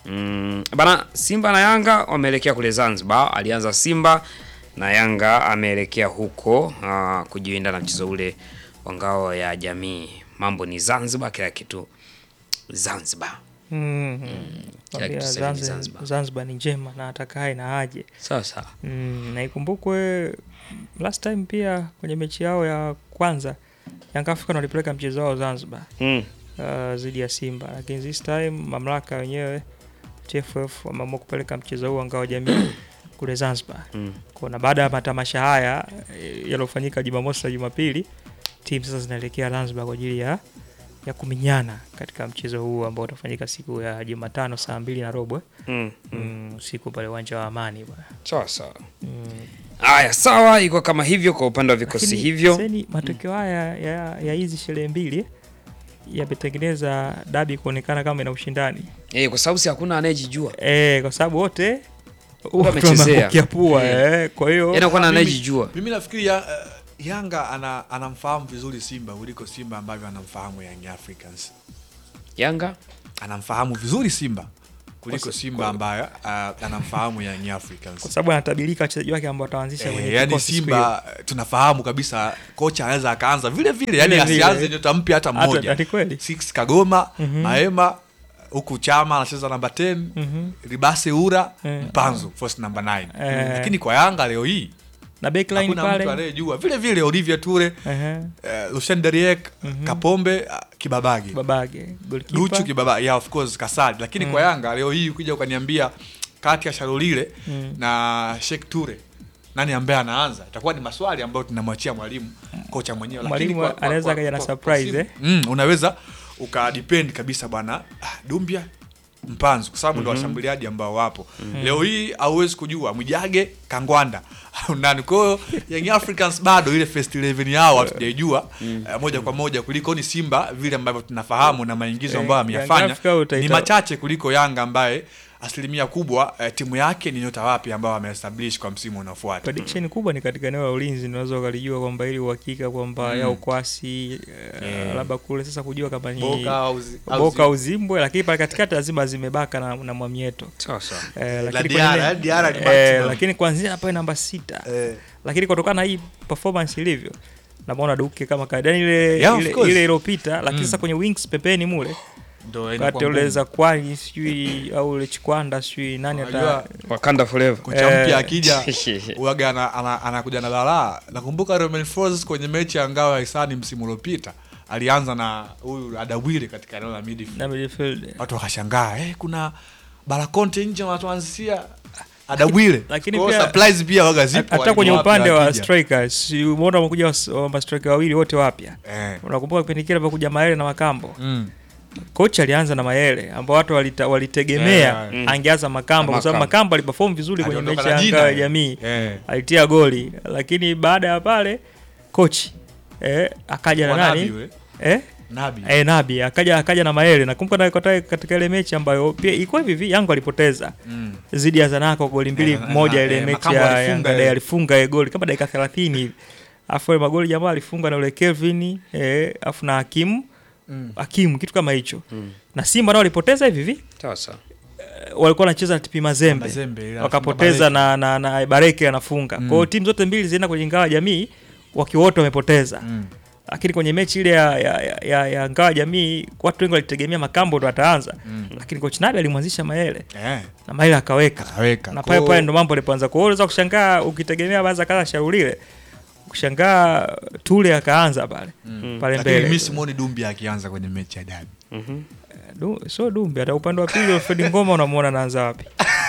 Mm, bana Simba na Yanga wameelekea kule Zanzibar. Alianza Simba na Yanga ameelekea huko uh, kujiandaa na mchezo ule wa ngao ya jamii. Mambo ni Zanzibar, kila kitu Zanzibar. Mm. Mm. Zanzibar, Zanzibar. Zanzibar. Zanzibar ni njema na atakaye na aje. Sawa sawa. Mm, na ikumbukwe last time pia kwenye mechi yao ya kwanza Young African walipeleka mchezo wao Zanzibar. Mm. Uh, zidi ya Simba. Lakini this time mamlaka wenyewe T F F wameamua kupeleka mchezo huu ngao jamii kule Zanzibar. Mm. Kuna baada ya matamasha haya yaliyofanyika Jumamosi na Jumapili, timu sasa zinaelekea Zanzibar kwa ajili ya ya kuminyana katika mchezo huu ambao utafanyika siku ya Jumatano saa mbili na robo. Mm. Mm, siku pale uwanja wa Amani bwana. Sawa sawa. Mm. Haya sawa, iko kama hivyo kwa upande wa vikosi Lakini, hivyo. Sasa matokeo haya ya ya hizi sherehe mbili yametengeneza dabi kuonekana kama ina ushindani. Eh, kwa sababu si hakuna anayejijua. Eh, kwa sababu wote wamechezea pua eh, kwa hiyo inakuwa na anayejijua. Mimi nafikiri ya, uh, Yanga ana anamfahamu vizuri Simba kuliko Simba ambavyo anamfahamu Young Africans. Yanga anamfahamu vizuri Simba kuliko Simba ambayo uh, anamfahamu Young Africans. Kwa sababu anatabilika wachezaji wake ambao wataanzisha kwenye eh, yani Simba tunafahamu kabisa kocha anaweza akaanza vile vile, yani asianze nyota mpya hata mmoja. Six Kagoma, mm -hmm. Maema huku Chama anacheza namba kumi, mm -hmm. Ribase Ura, mm -hmm. Mpanzu first number nine. Eh. Lakini kwa Yanga leo hii na backline pale hakuna mtu anayejua vile vile Olivier Toure, uh -huh. uh, Lucien Deriek, uh -huh. Kapombe, uh, Kibabage. Kibabage, goalkeeper. Luchu Kibabage, yeah of course Kasadi. Lakini mm. kwa Yanga leo hii ukija ukaniambia kati ya Sharolile mm. na Sheikh Toure nani ambaye anaanza, itakuwa ni maswali ambayo tunamwachia mwalimu, kocha mwenyewe. Lakini mwalimu anaweza kaja na surprise eh. Mm, unaweza ukadepend kabisa bwana ah, Dumbia Mpanzu kwa sababu mm -hmm. ndo washambuliaji ambao wapo. Mm -hmm. Leo hii hauwezi kujua Mwijage Kangwanda nani. Kwa hiyo Young Africans bado ile first eleven yao hatujaijua mm -hmm. uh, moja kwa moja kuliko ni Simba vile ambavyo tunafahamu na maingizo ambayo ameyafanya ni machache kuliko Yanga ambaye asilimia kubwa uh, timu yake ni nyota wapi ambao wameestablish kwa msimu unaofuata. Prediction kubwa ni katika eneo la ulinzi, unaweza ukalijua kwamba ili uhakika kwamba mm. ya ukwasi uh, yeah. labda kule sasa kujua kama ni Boka au Boka Uzimbwe, lakini pale katikati lazima zimebaka na, na Mwamieto. Sawa sawa. Eh, lakini Diara, Diara ni eh, lakini kuanzia hapa namba sita. Eh. Lakini kutokana na hii performance ilivyo naona Duke kama kaida ile yeah, ile ile iliyopita, lakini sasa mm. kwenye wings pembeni mule ndo katoleza kwani sijui au ile Chikwanda sijui nani ata Wakanda forever. Kocha mpya akija uaga ana anakuja na balaa. Nakumbuka Romain Folz kwenye mechi ya ngao ya Hisani msimu uliopita alianza na huyu Adawile katika eneo la midfield. Na midfield. Watu wakashangaa, eh kuna Balakonte nje wanatuanzia Adawile. Lakini pia surprise pia waga zipo. Hata kwenye upande wa strikers, umeona wamekuja wa striker wawili wote wapya. Eh. Unakumbuka kipindi kile alipokuja Maele na Makambo. Mm. Kocha alianza na Mayele ambao watu walita, walitegemea yeah, yeah. angeanza Makambo kwa sababu Makambo aliperform vizuri kwenye mechi ya Yanga ya jamii. Yeah. Alitia goli, lakini baada ya pale coach eh akaja na nani? Eh? Nabi. Eh Nabi akaja akaja na Mayele. Nakumbuka na katika ile mechi ambayo pia ilikuwa hivi Yanga walipoteza mm. zidi ya Zanaco goli mbili eh, moja ile mechi ya Yanga Day alifunga goli kama dakika thelathini hivi. Afu ile magoli jamaa alifunga na ule Kelvin eh afu na Hakim Mm. Hakim kitu kama hicho. Mm. Na Simba nao walipoteza hivi hivi. Sawa sawa. Uh, walikuwa wanacheza na T P Mazembe. Mazembe wakapoteza na na, na Bareke anafunga. Mm. Kwa hiyo timu zote mbili zinaenda kwenye ngao ya jamii wakiwa wote wamepoteza. Mm. Lakini kwenye mechi ile ya ya, ya, ya ngao ya jamii watu wengi walitegemea Makambo ndo ataanza. Mm. Lakini coach Nabi alimwanzisha Mayele. Yeah. Na Mayele akaweka. Akaweka. Na pale pale ndo mambo yalipoanza. Kwa hiyo unaweza kushangaa ukitegemea baadhi kaza Shaulile. Kushangaa Tule akaanza pale mm. pale mbele. Lakini mimi simuoni Dumbia akianza kwenye mechi ya dabi. Mhm. Du, so Dumbia hata upande wa pili Fred Ngoma unamuona anaanza wapi?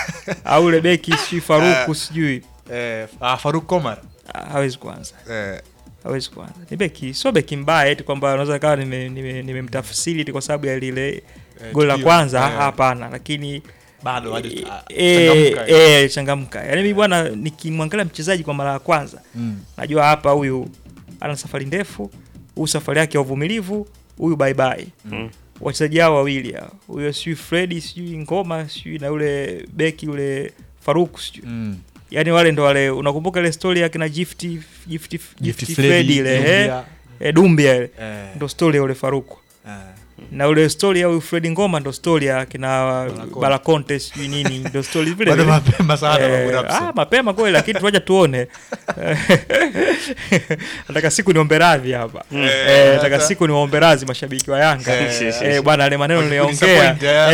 Au ile beki si Faruku sijui. Eh ah Faruku Komar hawezi kuanza. Eh hawezi kuanza. Ni beki, so beki mbaya eti kwamba unaweza kawa nimemtafsiri nime, nime kwa sababu ya ile eh, goli la kwanza hapana eh. Lakini bado hadi changamka eh changamka. Yaani mimi bwana nikimwangalia mchezaji kwa mara ya kwanza mm. najua hapa huyu ana safari ndefu, huyu safari yake ya uvumilivu, huyu bye bye. Mm. Wachezaji hao wawili hao. Huyo si Freddy, si Ngoma, si na yule beki yule Faruk si. Mm. Yaani wale ndo wale unakumbuka ile story yake na Gift Gift Gift Freddy ile eh Dumbia ile. Eh. Ndo story ya yule Faruk. Eh. Na ule story ya huyu Fred Ngoma ndo story ya kina Balakonte sijui nini ndo story vile Bado vile. mapema sana Eh, Babu Ramso. ah mapema kweli lakini tuaje tuone. Nataka siku niombe radhi hapa. Eh, nataka siku niombe radhi mashabiki wa Yanga. Eh bwana ile maneno niliongea.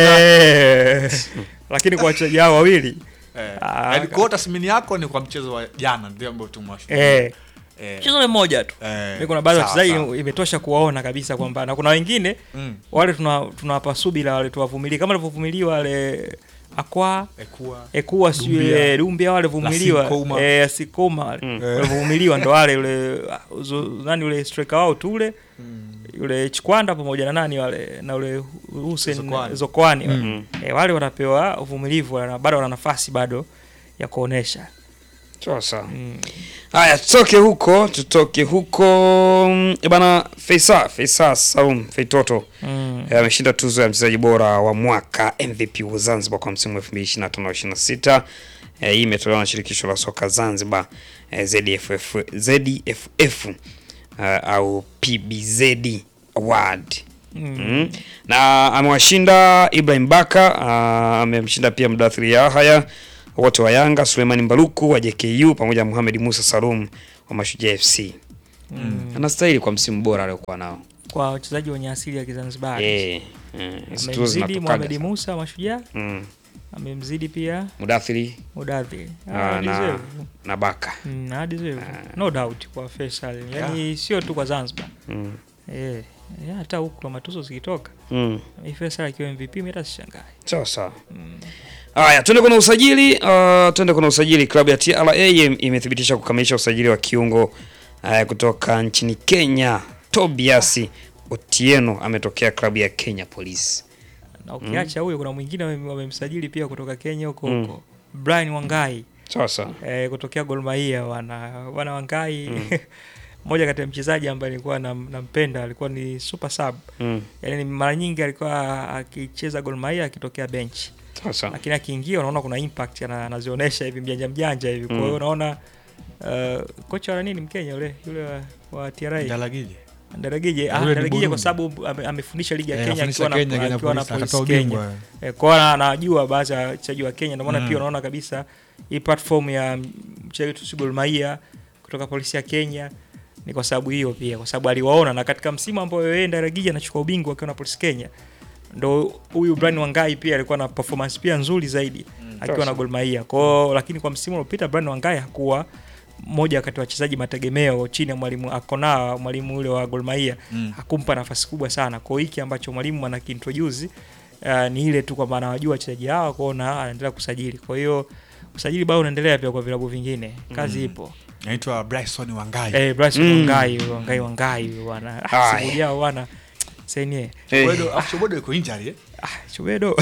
Eh. Lakini kwa wachezaji hao wawili eh yaani kwa tathmini yako ni kwa mchezo wa jana ndio ambao tumwashuhudia. Eh. Mchezo ni mmoja tu. Mimi kuna baadhi ya wachezaji imetosha kuwaona kabisa kwamba na kuna wengine mm. wale tuna tunawapa subira wale tuwavumilie kama walivyovumilia wale Akwa Ekua Ekua sio Dumbia wale vumiliwa eh Sikoma walivumiliwa ndo wale yule nani yule striker wao tule yule Chikwanda pamoja na nani wale na yule Hussein Zokwani mm. eh, wale wanapewa uvumilivu na bado wana nafasi bado ya kuonesha. Sasa. Mm. Haya tutoke huko, tutoke huko. E bana Faisal, Faisal Salum Feitoto. Mm. E, ameshinda tuzo ya mchezaji bora wa mwaka M V P wa Zanzibar kwa msimu wa elfu mbili ishirini na tano ishirini na sita. E, hii imetolewa na shirikisho la soka Zanzibar e, Z F F Z F F uh, au P B Z Award. Mm. Mm. Na amewashinda Ibrahim Baka, uh, amemshinda pia Mdathiri Yahya wote wa Yanga, Suleiman Mbaruku wa J K U pamoja na Mohamed Musa Salum wa Mashujaa F C. Mm. Anastahili kwa msimu bora aliokuwa nao. Kwa wachezaji wenye asili ya Kizanzibar. Eh. Amemzidi Mohamed Musa Mashujaa. Mm. Amemzidi pia Mudathiri. Mudathiri. Ah, na na Baka. Mm, na deserve. No doubt kwa Faisal. Yaani yeah. Sio tu kwa Zanzibar. Mm. Eh. Yeah, hata huko kwa matuzo zikitoka. Mm. Faisal akiwa M V P mimi hata sishangai. Sawa sawa. Mm. Haya, twende kuna usajili, uh, twende kuna usajili. Klabu ya T R A imethibitisha kukamilisha usajili wa kiungo uh, kutoka nchini Kenya. Tobias Otieno ametokea klabu ya Kenya Police. Na ukiacha huyo mm. kuna mwingine wamemsajili pia kutoka Kenya huko huko. Mm. Brian Wangai. Sasa. Eh, kutokea Gor Mahia wana wana Wangai. Mm. Mmoja kati ya mchezaji ambaye nilikuwa nampenda alikuwa ni super sub. Mm. Yaani mara nyingi alikuwa akicheza Gor Mahia akitokea bench. Sasa. Lakini akiingia unaona kuna impact anazionyesha hivi mjanja mjanja hivi. Kwa hiyo mm. unaona uh, kocha wa nini Mkenya yule yule wa, wa T R A Ndalagije. Ndalagije ah Ndalagije kwa sababu amefundisha ligi ya Kenya akiwa na akiwa na Police Kenya. Eh, kwa anajua baadhi ya wachezaji wa Kenya ndio maana mm. pia unaona kabisa hii platform ya mchezaji wetu Gor Mahia kutoka Polisi ya Kenya ni kwa sababu hiyo pia kwa sababu aliwaona na katika msimu ambao yeye Ndalagije anachukua ubingwa akiwa na Polisi Kenya ndo huyu Brian Wangai pia alikuwa na performance pia nzuri zaidi mm, akiwa na Gor Mahia. Kwa lakini kwa msimu uliopita Brian Wangai hakuwa mmoja kati ya wachezaji mategemeo chini ya mwalimu Akona, mwalimu ule wa Gor Mahia mm. hakumpa nafasi kubwa sana. Kwa hiki ambacho mwalimu anakiintroduce uh, ni ile tu kwamba anawajua wachezaji hao kuona anaendelea kusajili. Kwa hiyo usajili bado unaendelea pia kwa vilabu vingine. Kazi mm. ipo. Naitwa Bryson Wangai. Eh, Bryson mm. Wangai, Wangai Wangai bwana. Simulia bwana. Senye. Chobedo, Chobedo yuko injury eh? Ah, Chobedo.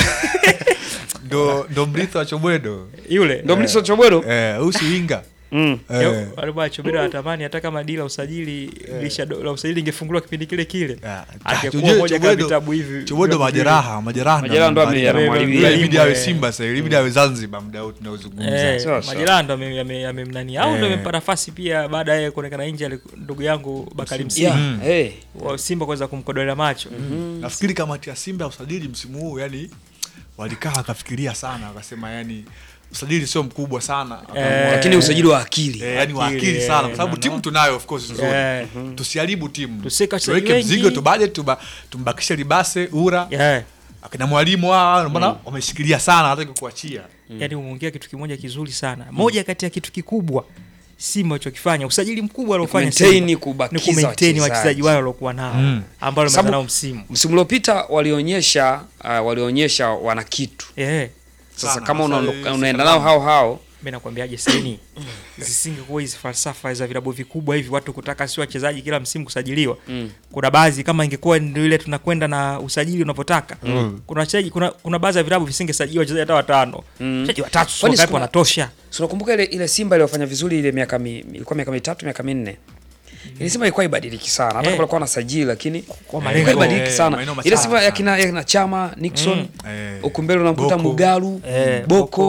Ndo ndo mlitho wa Chobedo. Yule. Ndo mlitho wa Chobedo? Eh, usi winga. Mm. Eh. Alikuwa Chobedo anatamani hata kama dila usajili lisha la usajili ingefunguliwa kipindi kile kile. Angekuwa moja kama vitabu hivi. Chobedo majeraha, majeraha. Majeraha ndo amemharibia. Ilibidi awe Simba sasa, ilibidi awe Zanzibar muda wote tunaozungumza. Majeraha ndo amemnani. Au ndo amempa nafasi pia baada ya kuonekana nje ndugu yangu Bakari Msimu. Eh. Wa Simba kwanza kumkodolea macho. Nafikiri kamati ya Simba usajili msimu huu yani walikaa akafikiria sana akasema yani usajili sio mkubwa sana eh, lakini usajili wa akili eh, yani wa akili eh, sana kwa sababu timu tunayo of course nzuri eh, tusiharibu timu tuweke mzigo tu budget tuba, tumbakishe Libase Ura yeah. akina mwalimu wao mbona mm. wameshikilia sana hata kukuachia mm. yani umeongea kitu kimoja kizuri sana mm. moja kati ya kitu kikubwa Simba walichokifanya usajili mkubwa aliofanya Simba ni kubakiza wachezaji wao waliokuwa nao mm. ambao wameanza nao msimu msimu uliopita walionyesha uh, walionyesha wana kitu eh sasa sana, kama unaenda unaenda nao hao hao mimi nakwambiaje seni zisingekuwa hizi falsafa za vilabu vikubwa hivi watu kutaka si wachezaji kila msimu kusajiliwa mm. kuna baadhi kama ingekuwa ndio ile tunakwenda na usajili unapotaka mm. kuna wachezaji kuna kuna baadhi ya vilabu visingesajiliwa wachezaji hata watano wachezaji mm. watatu sio hapo wanatosha. So nakumbuka ile ile Simba iliyofanya vizuri ile miaka ilikuwa miaka mitatu miaka minne ile Simba ilikuwa ibadiliki sana hata kama walikuwa wanasajili lakini kwa malengo ibadiliki sana ile Simba ya kina ya Chama Nixon huko mbele unamkuta Mugalu Boko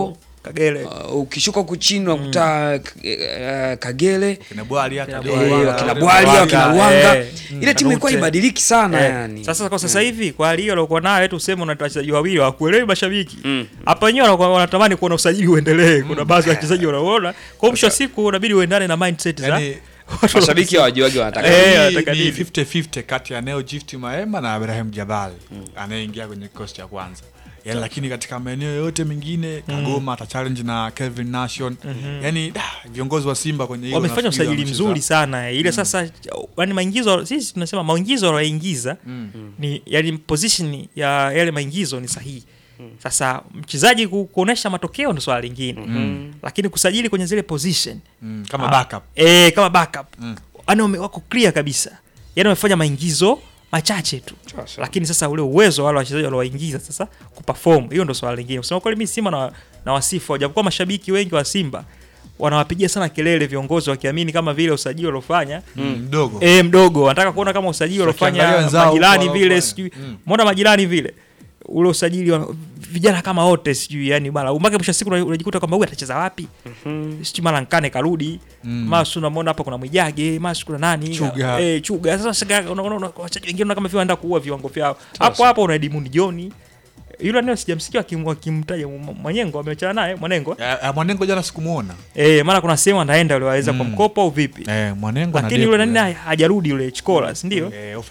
Kagere. Uh, ukishuka huku chini unakuta uh, Kagere, kina Bwali hata kina Bwali, kina Ruanga. Ile timu ilikuwa ibadiliki sana eh. yani. Sasa kwa sasa hivi kwa hali hiyo alikuwa nayo tu useme una wachezaji wawili hawakuelewi mashabiki. Hapa wenyewe wanatamani kuona usajili uendelee. Kuna baadhi ya wachezaji wanaona. Kwa mwisho siku unabidi uendane na mindset za mashabiki hawajuagi wanataka ni fifty fifty kati ya Neo Gift Maema na Ibrahim Jabal anayeingia kwenye kikosi cha kwanza. Yaani lakini katika maeneo yote mengine Kagoma ata challenge na Kelvin Nation. Yaani viongozi wa Simba kwenye hiyo wamefanya usajili mzuri sana. Ile sasa yani maingizo sisi tunasema maingizo wanaingiza ni yani position ya yale maingizo ni sahihi. Sasa mchezaji kuonesha matokeo ndio swala lingine. Mm. Lakini kusajili kwenye zile position mm, kama backup. Eh, kama backup. Mm. Yaani wako clear kabisa. Yaani wamefanya maingizo machache tu. Chasa. Lakini sasa ule uwezo wale wachezaji walioingiza sasa kuperform, hiyo ndio swala lingine. Kusema kweli mimi Simba na, na wasifu japokuwa mashabiki wengi wa Simba wanawapigia sana kelele viongozi wakiamini kama vile usajili uliofanya mdogo. Mm, eh mdogo. Wanataka kuona kama usajili uliofanya majirani vile sijui. Mbona majirani vile? Ule usajili wa vijana kama wote sijui yani bala umake mwisho siku unajikuta kwamba huyu atacheza wapi mm-hmm. sijui mara Nkane karudi mm. Masu unamwona hapa kuna Mwijage Masu kuna nani Chuga. eh Chuga sasa unaona wachezaji wengine unaona kama vile wanaenda kuua viwango vyao hapo hapo una Edmund John yule ndio sijamsikia akimtaja Mwanengo ameachana naye Mwanengo eh Mwanengo jana sikumuona eh mara kuna sehemu anaenda yule waweza mm. kwa mkopo au vipi eh Mwanengo lakini yule nani hajarudi yule Chikola si ndio eh